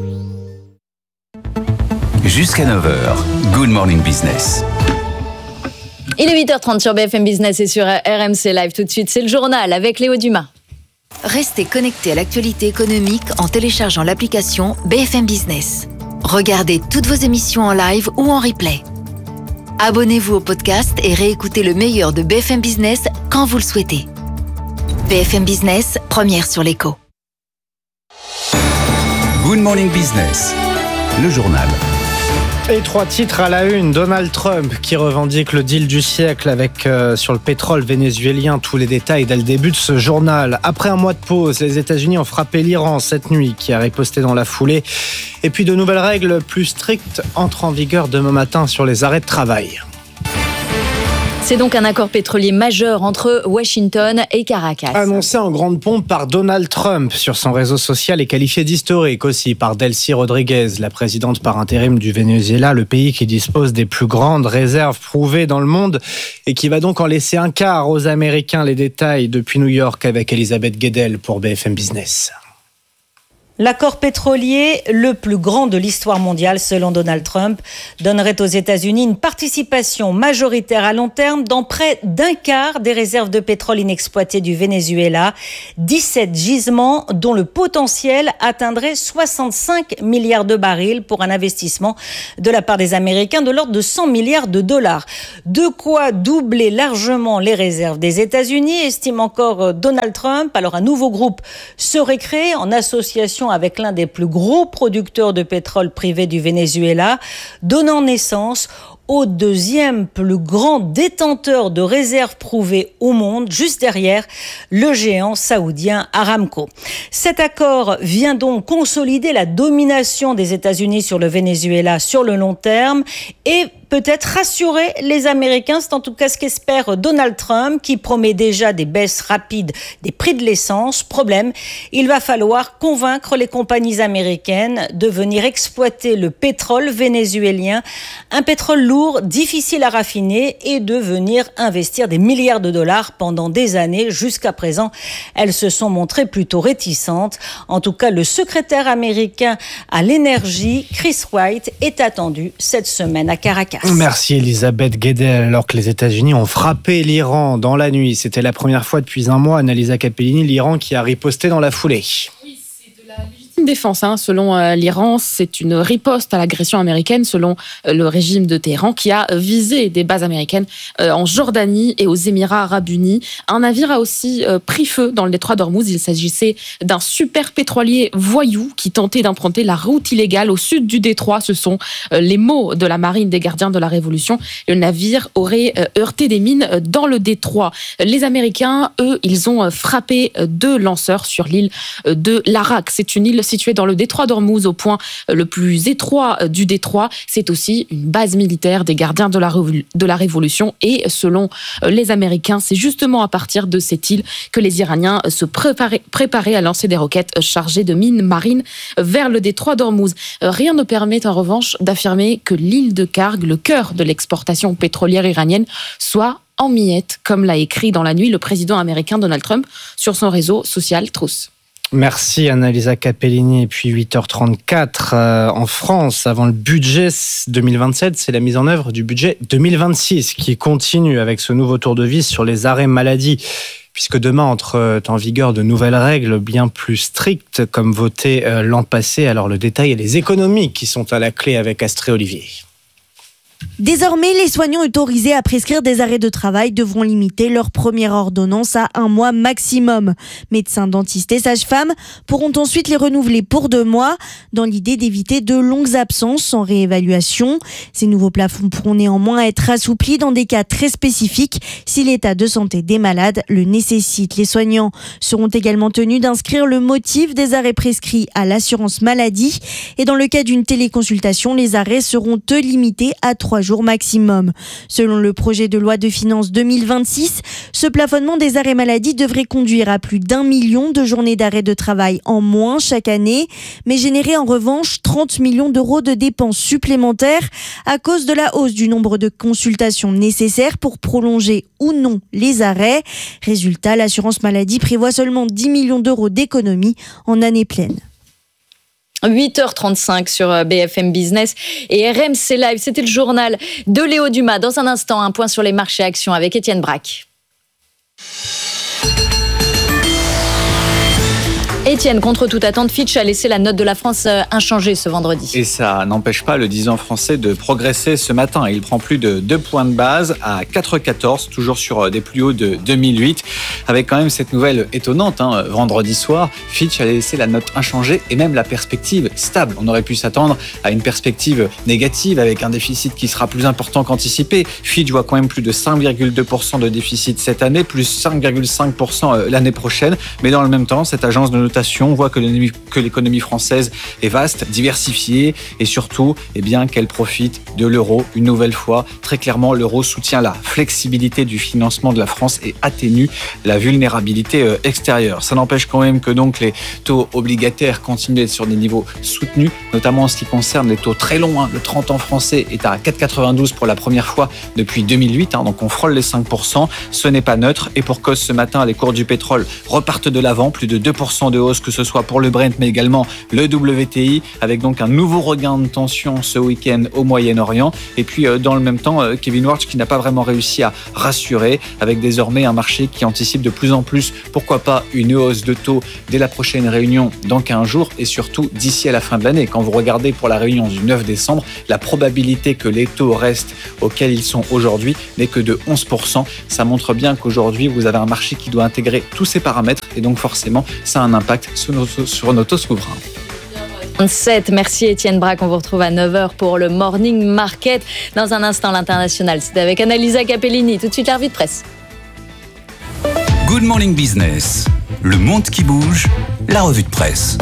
Jusqu'à 9h, Good Morning Business. Il est 8h30 sur BFM Business et sur RMC Live. Tout de suite, c'est le journal avec Léo Dumas. Restez connectés à l'actualité économique en téléchargeant l'application BFM Business. Regardez toutes vos émissions en live ou en replay. Abonnez-vous au podcast et réécoutez le meilleur de BFM Business quand vous le souhaitez. BFM Business, première sur l'écho. Good Morning Business, le journal. Et 3 titres à la une. Donald Trump qui revendique le deal du siècle avec sur le pétrole vénézuélien. Tous les détails dès le début de ce journal. Après un mois de pause, les États-Unis ont frappé l'Iran cette nuit qui a riposté dans la foulée. Et puis de nouvelles règles plus strictes entrent en vigueur demain matin sur les arrêts de travail. C'est donc un accord pétrolier majeur entre Washington et Caracas. Annoncé en grande pompe par Donald Trump sur son réseau social et qualifié d'historique aussi par Delcy Rodriguez, la présidente par intérim du Venezuela, le pays qui dispose des plus grandes réserves prouvées dans le monde et qui va donc en laisser un quart aux Américains. Les détails depuis New York avec Elisabeth Guedel pour BFM Business. L'accord pétrolier, le plus grand de l'histoire mondiale selon Donald Trump, donnerait aux États-Unis une participation majoritaire à long terme dans près d'un quart des réserves de pétrole inexploitées du Venezuela, 17 gisements dont le potentiel atteindrait 65 milliards de barils pour un investissement de la part des Américains de l'ordre de 100 milliards de dollars. De quoi doubler largement les réserves des États-Unis, estime encore Donald Trump. Alors un nouveau groupe serait créé en association avec l'un des plus gros producteurs de pétrole privé du Venezuela, donnant naissance au deuxième plus grand détenteur de réserves prouvées au monde, juste derrière le géant saoudien Aramco. Cet accord vient donc consolider la domination des États-Unis sur le Venezuela sur le long terme et peut-être rassurer les Américains. C'est en tout cas ce qu'espère Donald Trump, qui promet déjà des baisses rapides des prix de l'essence. Problème, il va falloir convaincre les compagnies américaines de venir exploiter le pétrole vénézuélien, un pétrole lourd, difficile à raffiner, et de venir investir des milliards de dollars pendant des années. Jusqu'à présent, elles se sont montrées plutôt réticentes. En tout cas, le secrétaire américain à l'énergie, Chris Wright, est attendu cette semaine à Caracas. Merci Elisabeth Guedel. Alors que les États-Unis ont frappé l'Iran dans la nuit, c'était la première fois depuis un mois, Annalisa Capellini, l'Iran qui a riposté dans la foulée. Défense, selon l'Iran, c'est une riposte à l'agression américaine selon le régime de Téhéran qui a visé des bases américaines en Jordanie et aux Émirats arabes unis. Un navire a aussi pris feu dans le détroit d'Ormuz. Il s'agissait d'un super pétrolier voyou qui tentait d'emprunter la route illégale au sud du détroit. Ce sont les mots de la marine des gardiens de la Révolution. Le navire aurait heurté des mines dans le détroit. Les Américains, eux, ils ont frappé 2 lanceurs sur l'île de Larak. C'est une île située dans le détroit d'Ormuz, au point le plus étroit du détroit. C'est aussi une base militaire des gardiens de la Révolution. Et selon les Américains, c'est justement à partir de cette île que les Iraniens se préparaient à lancer des roquettes chargées de mines marines vers le détroit d'Ormuz. Rien ne permet en revanche d'affirmer que l'île de Karg, le cœur de l'exportation pétrolière iranienne, soit en miettes, comme l'a écrit dans la nuit le président américain Donald Trump sur son réseau social Truth. Merci Annalisa Capellini. Et puis 8h34 en France, avant le budget 2027, c'est la mise en œuvre du budget 2026 qui continue avec ce nouveau tour de vis sur les arrêts maladie. Puisque demain entrent en vigueur de nouvelles règles bien plus strictes comme votées l'an passé. Alors le détail et les économies qui sont à la clé avec Astrée Olivier. Désormais, les soignants autorisés à prescrire des arrêts de travail devront limiter leur première ordonnance à 1 mois maximum. Médecins, dentistes et sages-femmes pourront ensuite les renouveler pour 2 mois, dans l'idée d'éviter de longues absences sans réévaluation. Ces nouveaux plafonds pourront néanmoins être assouplis dans des cas très spécifiques si l'état de santé des malades le nécessite. Les soignants seront également tenus d'inscrire le motif des arrêts prescrits à l'assurance maladie. Et dans le cas d'une téléconsultation, les arrêts seront limités à 3 jours maximum. Selon le projet de loi de finances 2026, ce plafonnement des arrêts maladie devrait conduire à plus d'1 million de journées d'arrêt de travail en moins chaque année, mais générer en revanche 30 millions d'euros de dépenses supplémentaires à cause de la hausse du nombre de consultations nécessaires pour prolonger ou non les arrêts. Résultat, l'assurance maladie prévoit seulement 10 millions d'euros d'économies en année pleine. 8h35 sur BFM Business et RMC Live. C'était le journal de Léo Dumas. Dans un instant, un point sur les marchés actions avec Étienne Braque. Étienne, contre toute attente, Fitch a laissé la note de la France inchangée ce vendredi. Et ça n'empêche pas le 10 ans français de progresser ce matin. Il prend plus de 2 points de base à 4,14, toujours sur des plus hauts de 2008. Avec quand même cette nouvelle étonnante, vendredi soir, Fitch a laissé la note inchangée et même la perspective stable. On aurait pu s'attendre à une perspective négative avec un déficit qui sera plus important qu'anticipé. Fitch voit quand même plus de 5,2% de déficit cette année, plus 5,5% l'année prochaine. Mais dans le même temps, cette agence de notation exportations. On voit que l'économie française est vaste, diversifiée et surtout qu'elle profite de l'euro une nouvelle fois. Très clairement, l'euro soutient la flexibilité du financement de la France et atténue la vulnérabilité extérieure. Ça n'empêche quand même que donc les taux obligataires continuent d'être sur des niveaux soutenus, notamment en ce qui concerne les taux très longs. Le 30 ans français est à 4,92 pour la première fois depuis 2008, donc on frôle les 5%. Ce n'est pas neutre et pour cause, ce matin, les cours du pétrole repartent de l'avant, plus de 2% de hausse, que ce soit pour le Brent mais également le WTI, avec donc un nouveau regain de tension ce week-end au Moyen-Orient. Et puis dans le même temps, Kevin Warsh qui n'a pas vraiment réussi à rassurer, avec désormais un marché qui anticipe de plus en plus, pourquoi pas, une hausse de taux dès la prochaine réunion dans 15 jours et surtout d'ici à la fin de l'année. Quand vous regardez pour la réunion du 9 décembre, la probabilité que les taux restent auxquels ils sont aujourd'hui n'est que de 11%. Ça montre bien qu'aujourd'hui, vous avez un marché qui doit intégrer tous ces paramètres et donc forcément, ça a un impact sur nos taux souverains. 7. Merci Étienne Braque. On vous retrouve à 9h pour le Morning Market. Dans un instant, l'international, c'est avec Annalisa Capellini. Tout de suite, la revue de presse. Good Morning Business. Le monde qui bouge, la revue de presse.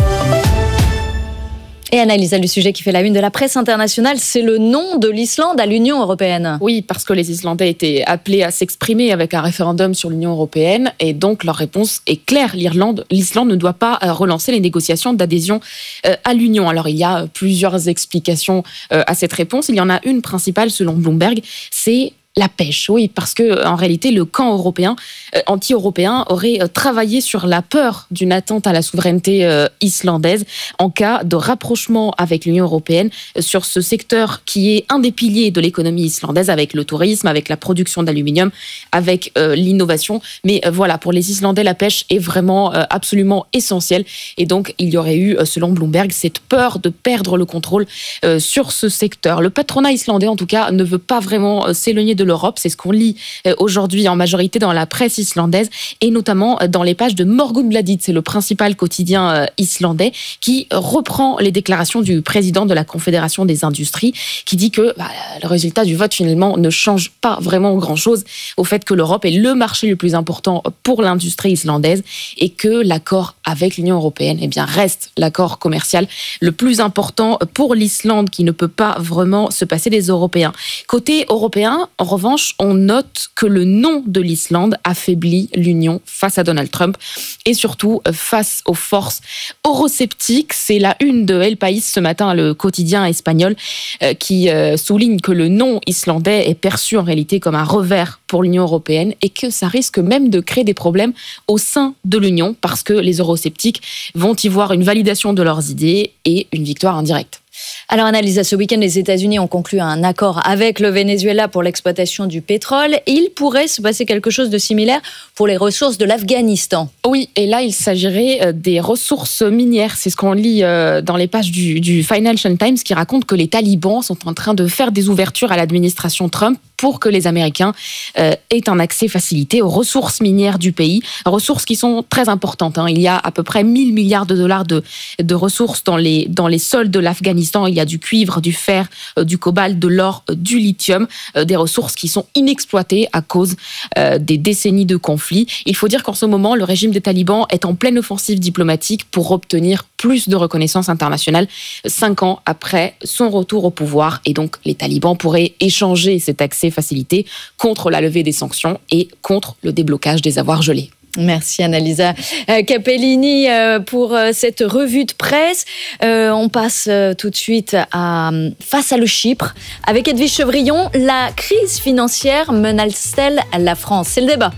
Et Annalisa, le sujet qui fait la une de la presse internationale, c'est le non de l'Islande à l'Union européenne. Oui, parce que les Islandais étaient appelés à s'exprimer avec un référendum sur l'Union européenne et donc leur réponse est claire. L'Islande ne doit pas relancer les négociations d'adhésion à l'Union. Alors il y a plusieurs explications à cette réponse. Il y en a une principale selon Bloomberg, c'est la pêche, oui, parce que en réalité, le camp européen, anti-européen, aurait travaillé sur la peur d'une atteinte à la souveraineté islandaise en cas de rapprochement avec l'Union européenne sur ce secteur qui est un des piliers de l'économie islandaise, avec le tourisme, avec la production d'aluminium, avec l'innovation. Mais voilà, pour les Islandais, la pêche est vraiment absolument essentielle. Et donc, il y aurait eu, selon Bloomberg, cette peur de perdre le contrôle sur ce secteur. Le patronat islandais, en tout cas, ne veut pas vraiment s'éloigner de l'Europe. C'est ce qu'on lit aujourd'hui en majorité dans la presse islandaise et notamment dans les pages de Morgunblaðið. C'est le principal quotidien islandais qui reprend les déclarations du président de la Confédération des industries qui dit que le résultat du vote finalement ne change pas vraiment grand-chose au fait que l'Europe est le marché le plus important pour l'industrie islandaise et que l'accord avec l'Union européenne reste l'accord commercial le plus important pour l'Islande qui ne peut pas vraiment se passer des Européens. Côté européen, en revanche, on note que le non de l'Islande affaiblit l'Union face à Donald Trump et surtout face aux forces eurosceptiques. C'est la une de El País ce matin, le quotidien espagnol, qui souligne que le non islandais est perçu en réalité comme un revers pour l'Union européenne et que ça risque même de créer des problèmes au sein de l'Union parce que les eurosceptiques vont y voir une validation de leurs idées et une victoire indirecte. Alors Annalisa, ce week-end, les États-Unis ont conclu un accord avec le Venezuela pour l'exploitation du pétrole. Il pourrait se passer quelque chose de similaire pour les ressources de l'Afghanistan. Oui, et là, il s'agirait des ressources minières. C'est ce qu'on lit dans les pages du Financial Times qui raconte que les talibans sont en train de faire des ouvertures à l'administration Trump pour que les Américains aient un accès facilité aux ressources minières du pays. Ressources qui sont très importantes. Il y a à peu près 1000 milliards de dollars de ressources dans les sols de l'Afghanistan. Il y a du cuivre, du fer, du cobalt, de l'or, du lithium, des ressources qui sont inexploitées à cause des décennies de conflits. Il faut dire qu'en ce moment, le régime des talibans est en pleine offensive diplomatique pour obtenir plus de reconnaissance internationale 5 ans après son retour au pouvoir. Et donc, les talibans pourraient échanger cet accès facilité contre la levée des sanctions et contre le déblocage des avoirs gelés. Merci Annalisa Capellini pour cette revue de presse. On passe tout de suite à Face à le Chypre. Avec Edwige Chevrillon, la crise financière menace-t-elle la France? C'est le débat.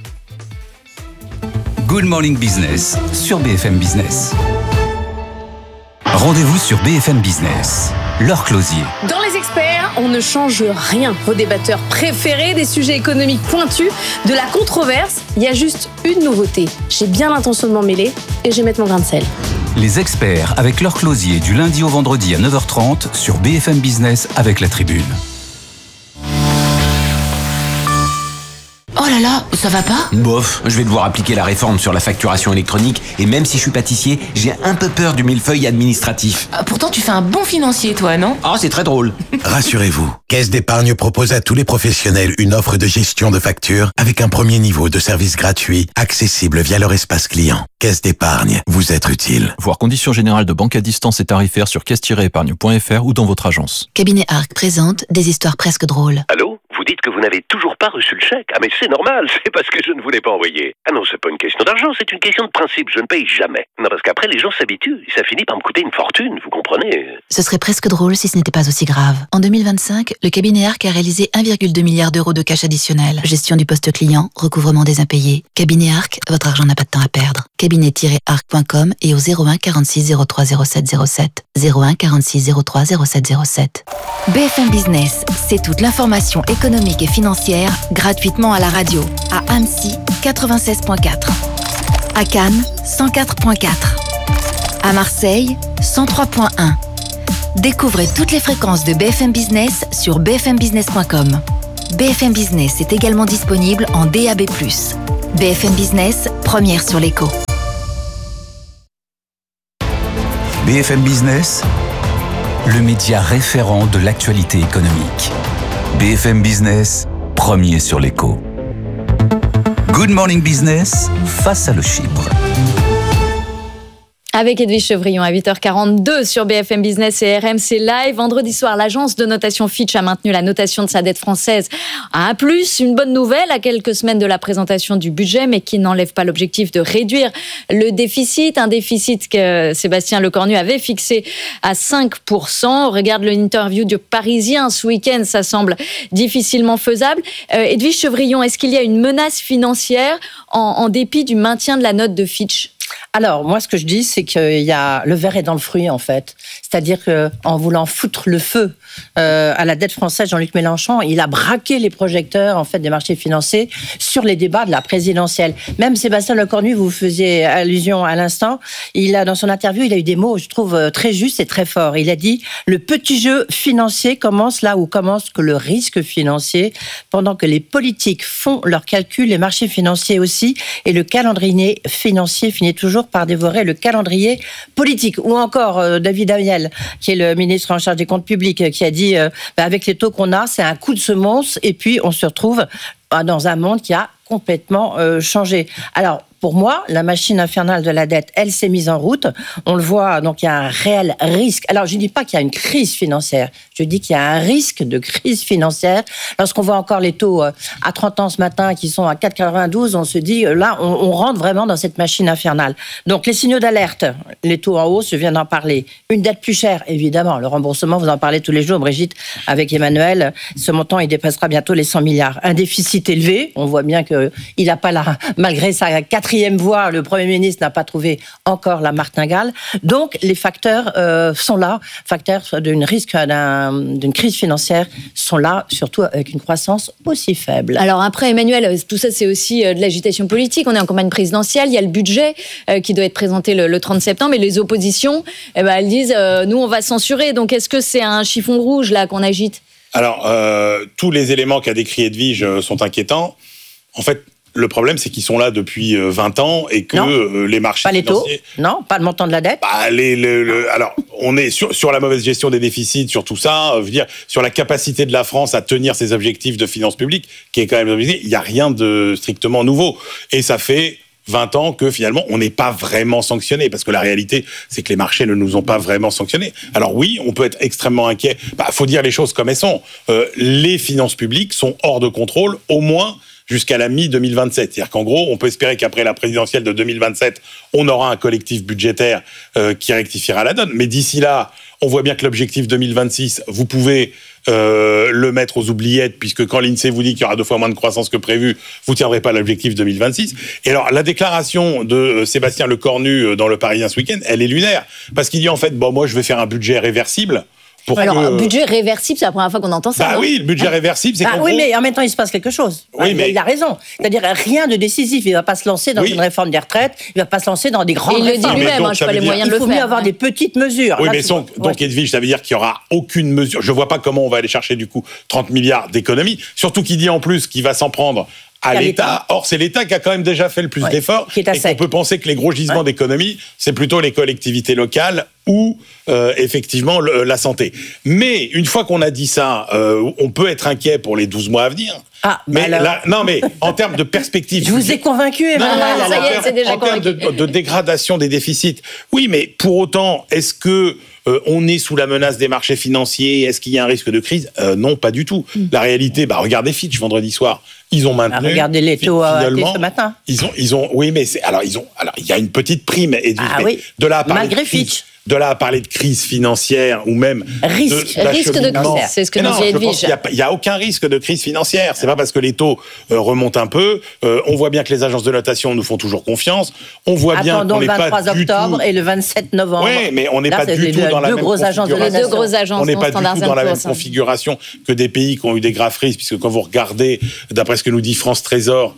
Good Morning Business sur BFM Business. Rendez-vous sur BFM Business. Laure Closier. Dans Les Experts, on ne change rien. Vos débatteurs préférés, des sujets économiques pointus, de la controverse. Il y a juste une nouveauté. J'ai bien l'intention de m'en mêler et je vais mettre mon grain de sel. Les Experts avec Laure Closier du lundi au vendredi à 9h30 sur BFM Business avec La Tribune. Oh là là là, ça va pas? Bof, je vais devoir appliquer la réforme sur la facturation électronique et même si je suis pâtissier, j'ai un peu peur du millefeuille administratif. Pourtant, tu fais un bon financier, toi, non? Oh, c'est très drôle. Rassurez-vous, Caisse d'épargne propose à tous les professionnels une offre de gestion de factures avec un premier niveau de service gratuit, accessible via leur espace client. Caisse d'épargne, vous être utile. Voir conditions générales de banque à distance et tarifaires sur caisse-épargne.fr ou dans votre agence. Cabinet Arc présente des histoires presque drôles. Allô? Vous dites que vous n'avez toujours pas reçu le chèque? Ah mais c'est normal, c'est parce que je ne vous l'ai pas envoyé. Ah non, c'est pas une question d'argent, c'est une question de principe, je ne paye jamais. Non, parce qu'après les gens s'habituent, et ça finit par me coûter une fortune, vous comprenez? Ce serait presque drôle si ce n'était pas aussi grave. En 2025, le cabinet Arc a réalisé 1,2 milliard d'euros de cash additionnel. Gestion du poste client, recouvrement des impayés. Cabinet Arc, votre argent n'a pas de temps à perdre. Cabinet-arc.com et au 01 46 03 07 07. 01 46 03 07 07. BFM Business, c'est toute l'information économique et financière gratuitement à la radio. À Annecy, 96.4. À Cannes, 104.4. À Marseille, 103.1. Découvrez toutes les fréquences de BFM Business sur bfmbusiness.com. BFM Business est également disponible en DAB+. BFM Business, première sur l'écho. BFM Business, le média référent de l'actualité économique. BFM Business, premier sur l'écho. Good Morning Business, face à le chibre. Avec Edwige Chevrillon à 8h42 sur BFM Business et RMC Live. Vendredi soir, l'agence de notation Fitch a maintenu la notation de sa dette française à A+. Une bonne nouvelle à quelques semaines de la présentation du budget, mais qui n'enlève pas l'objectif de réduire le déficit. Un déficit que Sébastien Lecornu avait fixé à 5%. On regarde l'interview du Parisien ce week-end, ça semble difficilement faisable. Edwige Chevrillon, est-ce qu'il y a une menace financière en dépit du maintien de la note de Fitch ? Alors, moi, ce que je dis, c'est qu'il y a le verre est dans le fruit, en fait. C'est-à-dire qu'en voulant foutre le feu à la dette française, Jean-Luc Mélenchon, il a braqué les projecteurs, en fait, des marchés financiers sur les débats de la présidentielle. Même Sébastien Lecornu, vous faisiez allusion à l'instant, dans son interview, il a eu des mots, je trouve, très justes et très forts. Il a dit « Le petit jeu financier commence là où commence que le risque financier, pendant que les politiques font leurs calculs, les marchés financiers aussi, et le calendrier financier finit toujours par dévorer le calendrier politique. » Ou encore David Amiel, qui est le ministre en charge des comptes publics, qui a dit avec les taux qu'on a, c'est un coup de semonce, et puis on se retrouve dans un monde qui a complètement changé. Alors, pour moi, la machine infernale de la dette, elle s'est mise en route. On le voit, donc il y a un réel risque. Alors, je ne dis pas qu'il y a une crise financière. Je dis qu'il y a un risque de crise financière. Lorsqu'on voit encore les taux à 30 ans ce matin qui sont à 4,92, on se dit, là, on rentre vraiment dans cette machine infernale. Donc, les signaux d'alerte, les taux en hausse, je viens d'en parler. Une dette plus chère, évidemment. Le remboursement, vous en parlez tous les jours, Brigitte, avec Emmanuel. Ce montant, il dépassera bientôt les 100 milliards. Un déficit élevé. On voit bien qu'il n'a pas malgré sa quatrième voie, le Premier ministre n'a pas trouvé encore la martingale. Donc, les facteurs sont là. Facteurs d'une crise financière sont là, surtout avec une croissance aussi faible. Alors après, Emmanuel, tout ça, c'est aussi de l'agitation politique. On est en campagne présidentielle. Il y a le budget qui doit être présenté le 30 septembre. Et les oppositions, elles disent, nous, on va censurer. Donc, est-ce que c'est un chiffon rouge, là, qu'on agite ? Alors, tous les éléments qu'a décrit Edwige sont inquiétants. En fait, le problème, c'est qu'ils sont là depuis 20 ans et que les marchés financiers... Pas les taux, non, pas le montant de la dette. Alors, on est sur la mauvaise gestion des déficits, sur tout ça, sur la capacité de la France à tenir ses objectifs de finances publiques, qui est quand même... Il n'y a rien de strictement nouveau. Et ça fait 20 ans que finalement, on n'est pas vraiment sanctionné, parce que la réalité, c'est que les marchés ne nous ont pas vraiment sanctionnés. Alors oui, on peut être extrêmement inquiet. Faut dire les choses comme elles sont. Les finances publiques sont hors de contrôle, au moins jusqu'à la mi-2027. C'est-à-dire qu'en gros, on peut espérer qu'après la présidentielle de 2027, on aura un collectif budgétaire qui rectifiera la donne. Mais d'ici là, on voit bien que l'objectif 2026, vous pouvez le mettre aux oubliettes, puisque quand l'INSEE vous dit qu'il y aura 2 fois moins de croissance que prévu, vous ne tiendrez pas l'objectif 2026. Et alors, la déclaration de Sébastien Lecornu dans Le Parisien ce week-end, elle est lunaire. Parce qu'il dit en fait, moi je vais faire un budget réversible. Budget réversible, c'est la première fois qu'on entend ça. Oui, le budget réversible, c'est qu'en oui, gros... mais en même temps, il se passe quelque chose. Oui, mais... Il a raison. C'est-à-dire, rien de décisif. Il ne va pas se lancer dans une réforme des retraites. Il ne va pas se lancer dans des grandes réformes. Il le dit lui-même, je n'ai pas les moyens de le faire. Il faut mieux avoir des petites mesures. Oui, mais donc Edwige, ça veut dire qu'il n'y aura aucune mesure. Je ne vois pas comment on va aller chercher, du coup, 30 milliards d'économies. Surtout qu'il dit en plus qu'il va s'en prendre à l'État. Or, c'est l'État qui a quand même déjà fait le plus d'efforts. Et qu'on peut penser que les gros gisements d'économie, c'est plutôt les collectivités locales ou effectivement la santé. Mais une fois qu'on a dit ça, on peut être inquiet pour les 12 mois à venir. Mais en termes de perspective... Je vous ai convaincu, Emmanuel. Ça y est, c'est déjà convaincu. En termes de dégradation des déficits, oui, mais pour autant, est-ce que on est sous la menace des marchés financiers? Est-ce qu'il y a un risque de crise? Non, pas du tout. La réalité, regardez Fitch vendredi soir. Ils ont maintenu. Regardez les taux ce matin. Ils ont. Oui, mais il y a une petite prime. De là à parler malgré Fitch. De là à parler de crise financière ou même risque de crise, c'est ce que nous dit Edwige. Il n'y a aucun risque de crise financière. C'est pas parce que les taux remontent un peu. On voit bien que les agences de notation nous font toujours confiance. On voit bien qu'on n'est pas le 23 octobre et le 27 novembre. Oui, mais on n'est pas du tout dans la même configuration. Les deux grosses agences. On n'est pas du tout dans la même configuration que des pays qui ont eu des graves crises, puisque quand vous regardez, d'après ce que nous dit France Trésor,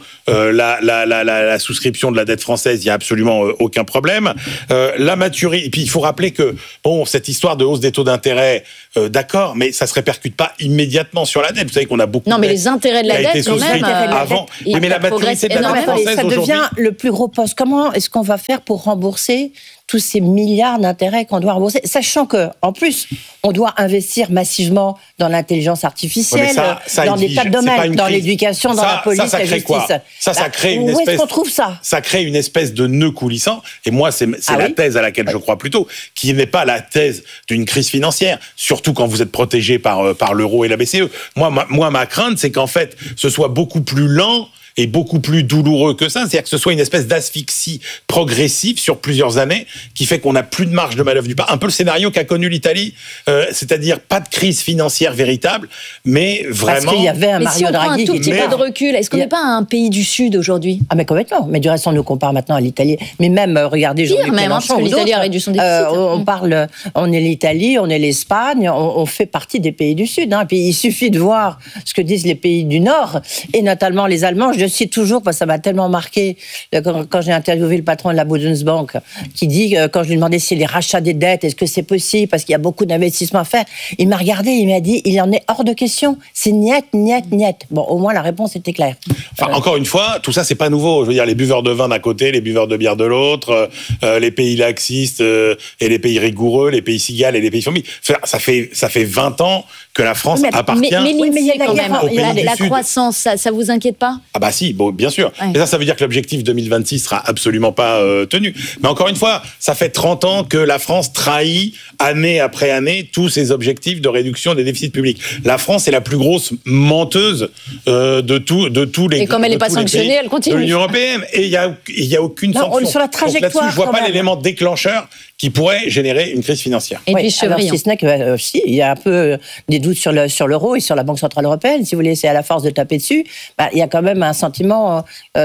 la souscription de la dette française, il n'y a absolument aucun problème. La maturité. Et puis il faut rappeler que cette histoire de hausse des taux d'intérêt, d'accord, mais ça se répercute pas immédiatement sur la dette. Vous savez qu'on a beaucoup. Non, mais les intérêts de la dette, quand même. Avant. Mais la maturité de la dette française ça devient le plus gros poste. Comment est-ce qu'on va faire pour rembourser tous ces milliards d'intérêts qu'on doit rembourser, sachant que, en plus, on doit investir massivement dans l'intelligence artificielle, dans des tas de domaines, dans l'éducation, dans la police, la justice. Ça crée une espèce. Où est-ce qu'on trouve ça? Ça crée une espèce de nœud coulissant. Et moi, c'est la thèse à laquelle je crois plutôt, qui n'est pas la thèse d'une crise financière, surtout quand vous êtes protégé par l'euro et la BCE. Moi, ma crainte, c'est qu'en fait, ce soit beaucoup plus lent et beaucoup plus douloureux que ça, c'est-à-dire que ce soit une espèce d'asphyxie progressive sur plusieurs années qui fait qu'on n'a plus de marge de manœuvre du pas. Un peu le scénario qu'a connu l'Italie, c'est-à-dire pas de crise financière véritable, mais vraiment... Parce qu'il y avait un Mario Draghi. Si on prend un tout petit peu de recul, est-ce qu'on n'est pas un pays du Sud aujourd'hui? Ah mais complètement, mais du reste on nous compare maintenant à l'Italie. Mais même, regardez Jean-Luc Mélenchon, parce que l'Italie a réduit son déficit. On est l'Italie, on est l'Espagne, on fait partie des pays du Sud. Puis il suffit de voir ce que disent les pays du Nord, et notamment les Allemands. Je cite toujours, parce que ça m'a tellement marqué, quand j'ai interviewé le patron de la Bundesbank, qui dit, quand je lui demandais si les rachats des dettes, est-ce que c'est possible, parce qu'il y a beaucoup d'investissements à faire, il m'a regardé, il m'a dit, il en est hors de question, c'est niet, niet, niet. Bon, au moins la réponse était claire. Encore une fois, tout ça, c'est pas nouveau. Je veux dire, les buveurs de vin d'un côté, les buveurs de bière de l'autre, les pays laxistes et les pays rigoureux, les pays cigales et les pays fourmis. Ça fait 20 ans que la France appartient mais il y a quand même aux pays la du Sud. croissance, ça vous inquiète pas? Ah bah si, bien sûr. Ouais. Et ça veut dire que l'objectif 2026 sera absolument pas tenu. Mais encore une fois, ça fait 30 ans que la France trahit année après année tous ses objectifs de réduction des déficits publics. La France est la plus grosse menteuse de tous les. Et comme elle n'est pas sanctionnée, elle continue. De l'Union européenne. Et il y a aucune sanction. Sur la trajectoire. Donc là-dessus, je vois pas l'élément déclencheur qui pourrait générer une crise financière. Et puis alors, si ce n'est que si, il y a un peu des doutes sur l'euro et sur la Banque centrale européenne. Si vous voulez, c'est à la force de taper dessus. Il y a quand même un sentiment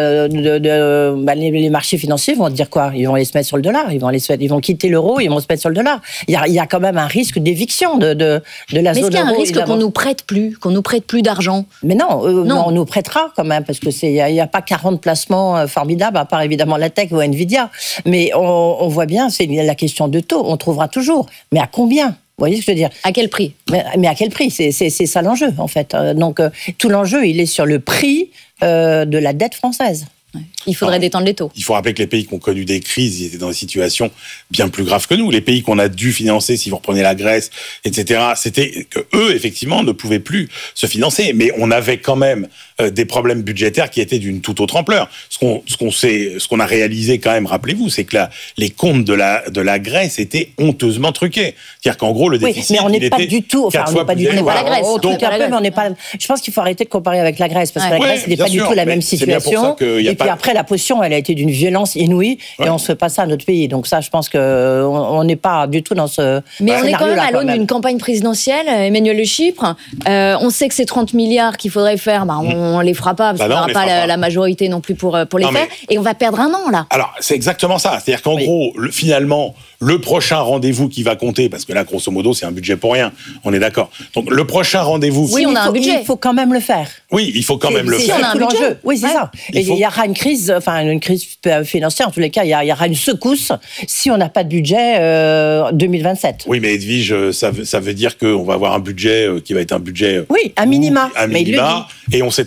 les marchés financiers vont dire quoi? Ils vont aller se mettre sur le dollar. Ils vont quitter l'euro. Ils vont se mettre sur le dollar. Il y a quand même un risque d'éviction de la zone euro. Mais est-ce qu'il y a un risque qu'on nous prête plus d'argent? Mais non, on nous prêtera quand même parce que il y a pas 40 placements formidables à part évidemment la tech ou Nvidia. Mais on voit bien, c'est la question de taux. On trouvera toujours. Mais à combien? Vous voyez ce que je veux dire? À quel prix? Mais à quel prix? C'est ça l'enjeu, en fait. Donc, tout l'enjeu, il est sur le prix de la dette française. Il faudrait détendre les taux. Il faut rappeler que les pays qui ont connu des crises, ils étaient dans des situations bien plus graves que nous. Les pays qu'on a dû financer, si vous reprenez la Grèce, etc., c'était que eux, effectivement, ne pouvaient plus se financer. Mais on avait quand même des problèmes budgétaires qui étaient d'une toute autre ampleur. Ce qu'on a réalisé quand même, rappelez-vous, c'est que les comptes de la Grèce étaient honteusement truqués. C'est-à-dire qu'en gros, le déficit, mais on n'est pas du tout. Enfin, on n'est pas du tout. la Grèce. Mais on n'est pas. Je pense qu'il faut arrêter de comparer avec la Grèce parce que la Grèce n'est pas du tout la même situation. Et puis après, la potion, elle a été d'une violence inouïe et on se fait pas ça à notre pays. Donc ça, je pense que on n'est pas du tout dans ce. Mais on est quand même à l'aune d'une campagne présidentielle. Emmanuel Le Chypre, on sait que ces 30 milliards qu'il faudrait faire, on les fera pas parce qu'on n'aura pas la majorité non plus pour les faire. Et on va perdre un an là. Alors c'est exactement ça. C'est-à-dire qu'en gros, finalement, le prochain rendez-vous qui va compter, parce que là, grosso modo, c'est un budget pour rien. On est d'accord. Donc le prochain rendez-vous. Oui, on a un budget. Il faut quand même le faire. Oui, il faut quand même le faire. C'est tout l'enjeu. Oui, c'est ça. Et il y aura une crise financière. En tous les cas, il y aura une secousse si on n'a pas de budget 2027. Oui, mais Edwige, ça veut dire qu'on va avoir un budget qui va être un budget. Oui, à minima. À minima. Et on sait très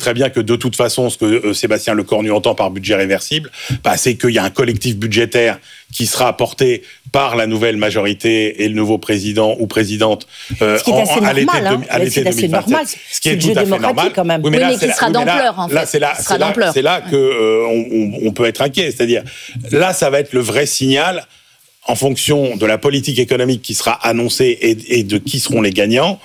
très bien que de toute façon, ce que Sébastien Lecornu entend par budget réversible, c'est qu'il y a un collectif budgétaire qui sera apporté par la nouvelle majorité et le nouveau président ou présidente à l'été 2027. Ce qui est tout à fait normal. Quand même. Oui, mais qui sera d'ampleur, en fait. Là, c'est là qu'on peut être inquiet. C'est-à-dire, là, ça va être le vrai signal en fonction de la politique économique qui sera annoncée et de qui seront les gagnants,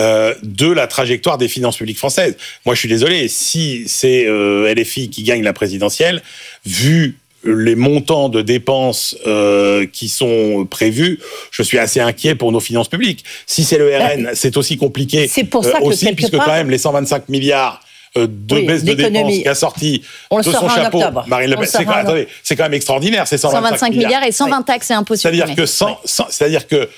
de la trajectoire des finances publiques françaises. Moi, je suis désolé, si c'est LFI qui gagne la présidentielle, vu les montants de dépenses qui sont prévus, je suis assez inquiet pour nos finances publiques. Si c'est le RN, c'est aussi compliqué. C'est pour ça que aussi, puisque quand même les 125 milliards de baisse de dépenses qu'a sorti de son chapeau Marine Le Pen. C'est quand même extraordinaire, ces 125 milliards et 120 taxes et impôts supprimés. C'est-à-dire que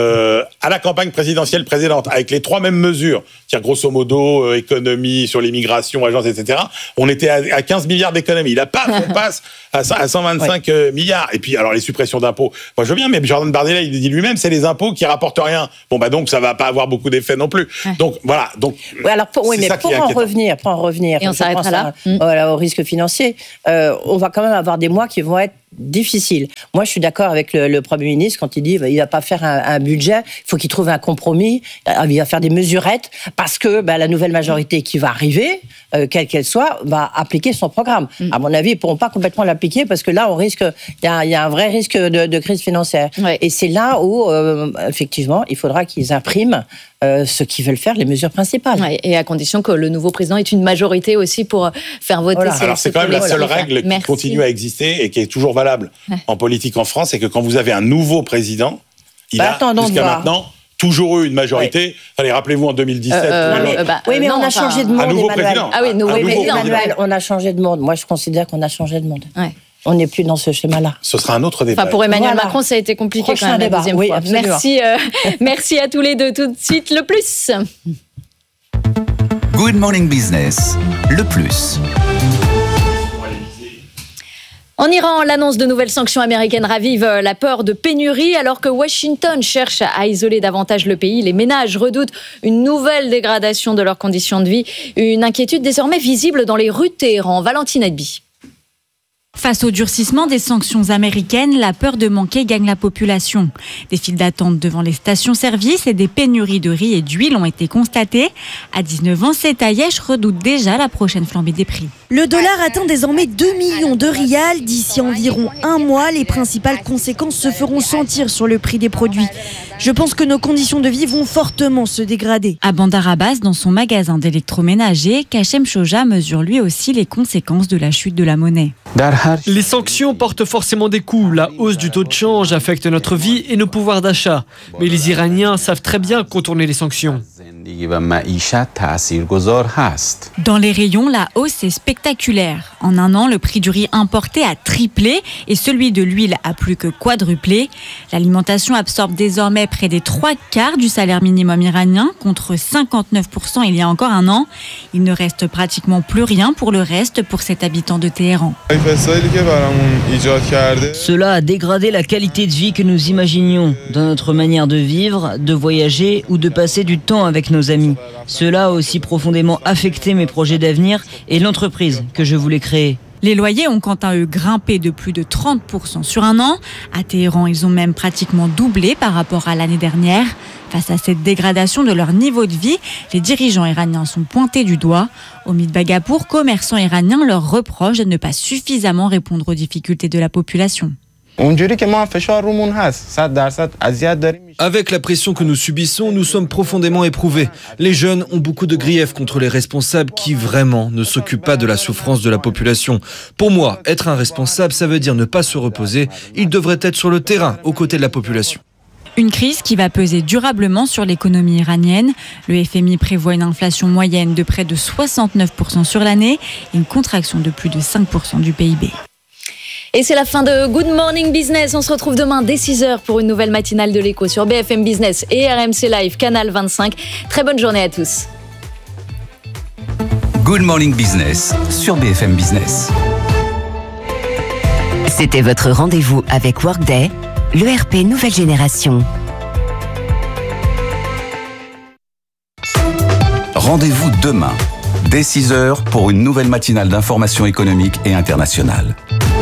à la campagne présidentielle précédente, avec les 3 mêmes mesures, c'est-à-dire grosso modo économie sur l'immigration, agence, etc., on était à 15 milliards d'économies. Il a pas, on passe à 125 milliards. Et puis alors les suppressions d'impôts, moi je veux bien, mais Jordan Bardella il dit lui-même, c'est les impôts qui rapportent rien. Donc ça va pas avoir beaucoup d'effet non plus. Donc voilà. Pour en revenir, et on s'arrêtera là. Au risque financier, on va quand même avoir des mois qui vont être difficiles. Moi, je suis d'accord avec le Premier ministre quand il dit qu'il va pas faire un budget, il faut qu'il trouve un compromis, il va faire des mesurettes, parce que la nouvelle majorité qui va arriver, quelle qu'elle soit, va appliquer son programme. À mon avis, ils pourront pas complètement l'appliquer, parce que là, il y a un vrai risque de crise financière. Ouais. Et c'est là où, effectivement, il faudra qu'ils impriment ce qu'ils veulent faire, les mesures principales. Ouais, et à condition que le nouveau président ait une majorité aussi pour faire voter. Voilà. Alors c'est quand même la seule règle qui continue à exister et qui est toujours valable en politique en France, c'est que quand vous avez un nouveau président, il a jusqu'à maintenant toujours eu une majorité. Ouais. Allez, rappelez-vous en 2017. Oui, mais on a changé de monde, un nouveau Emmanuel. président. Ah oui, nouveau président. Emmanuel, on a changé de monde. Moi, je considère qu'on a changé de monde. Ouais. On n'est plus dans ce schéma-là. Ce sera un autre débat. Pour Emmanuel Macron, ça a été compliqué quand même la deuxième fois. Merci, merci à tous les deux. Tout de suite, le plus. Good Morning Business, le plus. En Iran, l'annonce de nouvelles sanctions américaines ravive la peur de pénurie. Alors que Washington cherche à isoler davantage le pays, les ménages redoutent une nouvelle dégradation de leurs conditions de vie. Une inquiétude désormais visible dans les rues de Téhéran. Valentine Adby. Face au durcissement des sanctions américaines, la peur de manquer gagne la population. Des files d'attente devant les stations-service et des pénuries de riz et d'huile ont été constatées. À 19 ans, Setayesh redoute déjà la prochaine flambée des prix. Le dollar atteint désormais 2 millions de rials. D'ici environ un mois, les principales conséquences se feront sentir sur le prix des produits. Je pense que nos conditions de vie vont fortement se dégrader. À Bandar Abbas, dans son magasin d'électroménager, Kachem Choja mesure lui aussi les conséquences de la chute de la monnaie. Les sanctions portent forcément des coûts. La hausse du taux de change affecte notre vie et nos pouvoirs d'achat. Mais les Iraniens savent très bien contourner les sanctions. Dans les rayons, la hausse est spectaculaire. En un an, le prix du riz importé a triplé et celui de l'huile a plus que quadruplé. L'alimentation absorbe désormais près des 3/4 du salaire minimum iranien, contre 59% il y a encore un an. Il ne reste pratiquement plus rien pour le reste pour cet habitant de Téhéran. Cela a dégradé la qualité de vie que nous imaginions, dans notre manière de vivre, de voyager ou de passer du temps avec nos amis. Cela a aussi profondément affecté mes projets d'avenir et l'entreprise que je voulais créer. Les loyers ont quant à eux grimpé de plus de 30% sur un an. À Téhéran, ils ont même pratiquement doublé par rapport à l'année dernière. Face à cette dégradation de leur niveau de vie, les dirigeants iraniens sont pointés du doigt. Omid Bagapour, commerçant iranien, leur reproche de ne pas suffisamment répondre aux difficultés de la population. Avec la pression que nous subissons, nous sommes profondément éprouvés. Les jeunes ont beaucoup de griefs contre les responsables qui vraiment ne s'occupent pas de la souffrance de la population. Pour moi, être un responsable, ça veut dire ne pas se reposer. Il devrait être sur le terrain, aux côtés de la population. Une crise qui va peser durablement sur l'économie iranienne. Le FMI prévoit une inflation moyenne de près de 69% sur l'année et une contraction de plus de 5% du PIB. Et c'est la fin de Good Morning Business. On se retrouve demain dès 6h pour une nouvelle matinale de l'Écho sur BFM Business et RMC Live, Canal 25. Très bonne journée à tous. Good Morning Business sur BFM Business. C'était votre rendez-vous avec Workday, l'ERP nouvelle génération. Rendez-vous demain, dès 6h pour une nouvelle matinale d'information économique et internationale.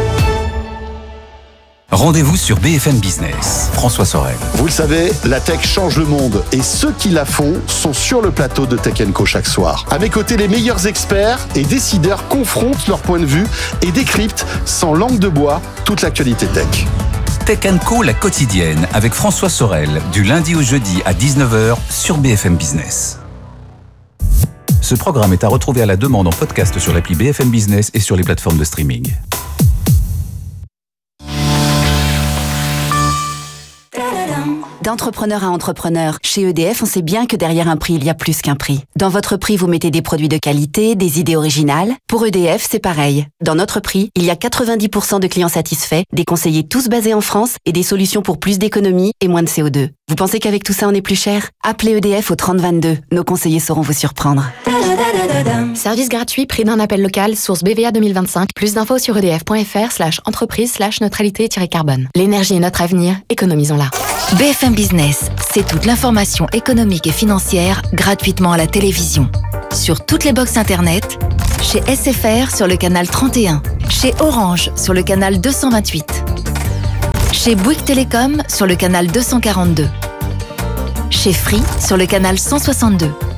Rendez-vous sur BFM Business. François Sorel. Vous le savez, la tech change le monde et ceux qui la font sont sur le plateau de Tech & Co chaque soir. À mes côtés, les meilleurs experts et décideurs confrontent leur point de vue et décryptent sans langue de bois toute l'actualité tech. Tech & Co, la quotidienne, avec François Sorel, du lundi au jeudi à 19h sur BFM Business. Ce programme est à retrouver à la demande en podcast sur l'appli BFM Business et sur les plateformes de streaming. D'entrepreneur à entrepreneur, chez EDF, on sait bien que derrière un prix, il y a plus qu'un prix. Dans votre prix, vous mettez des produits de qualité, des idées originales. Pour EDF, c'est pareil. Dans notre prix, il y a 90% de clients satisfaits, des conseillers tous basés en France et des solutions pour plus d'économie et moins de CO2. Vous pensez qu'avec tout ça, on est plus cher ? Appelez EDF au 3022. Nos conseillers sauront vous surprendre. Service gratuit, prix d'un appel local, source BVA 2025. Plus d'infos sur edf.fr/entreprise/neutralité-carbone. L'énergie est notre avenir, économisons-la. BFM Business, c'est toute l'information économique et financière gratuitement à la télévision. Sur toutes les box internet, chez SFR sur le canal 31, chez Orange sur le canal 228, chez Bouygues Télécom sur le canal 242, chez Free sur le canal 162.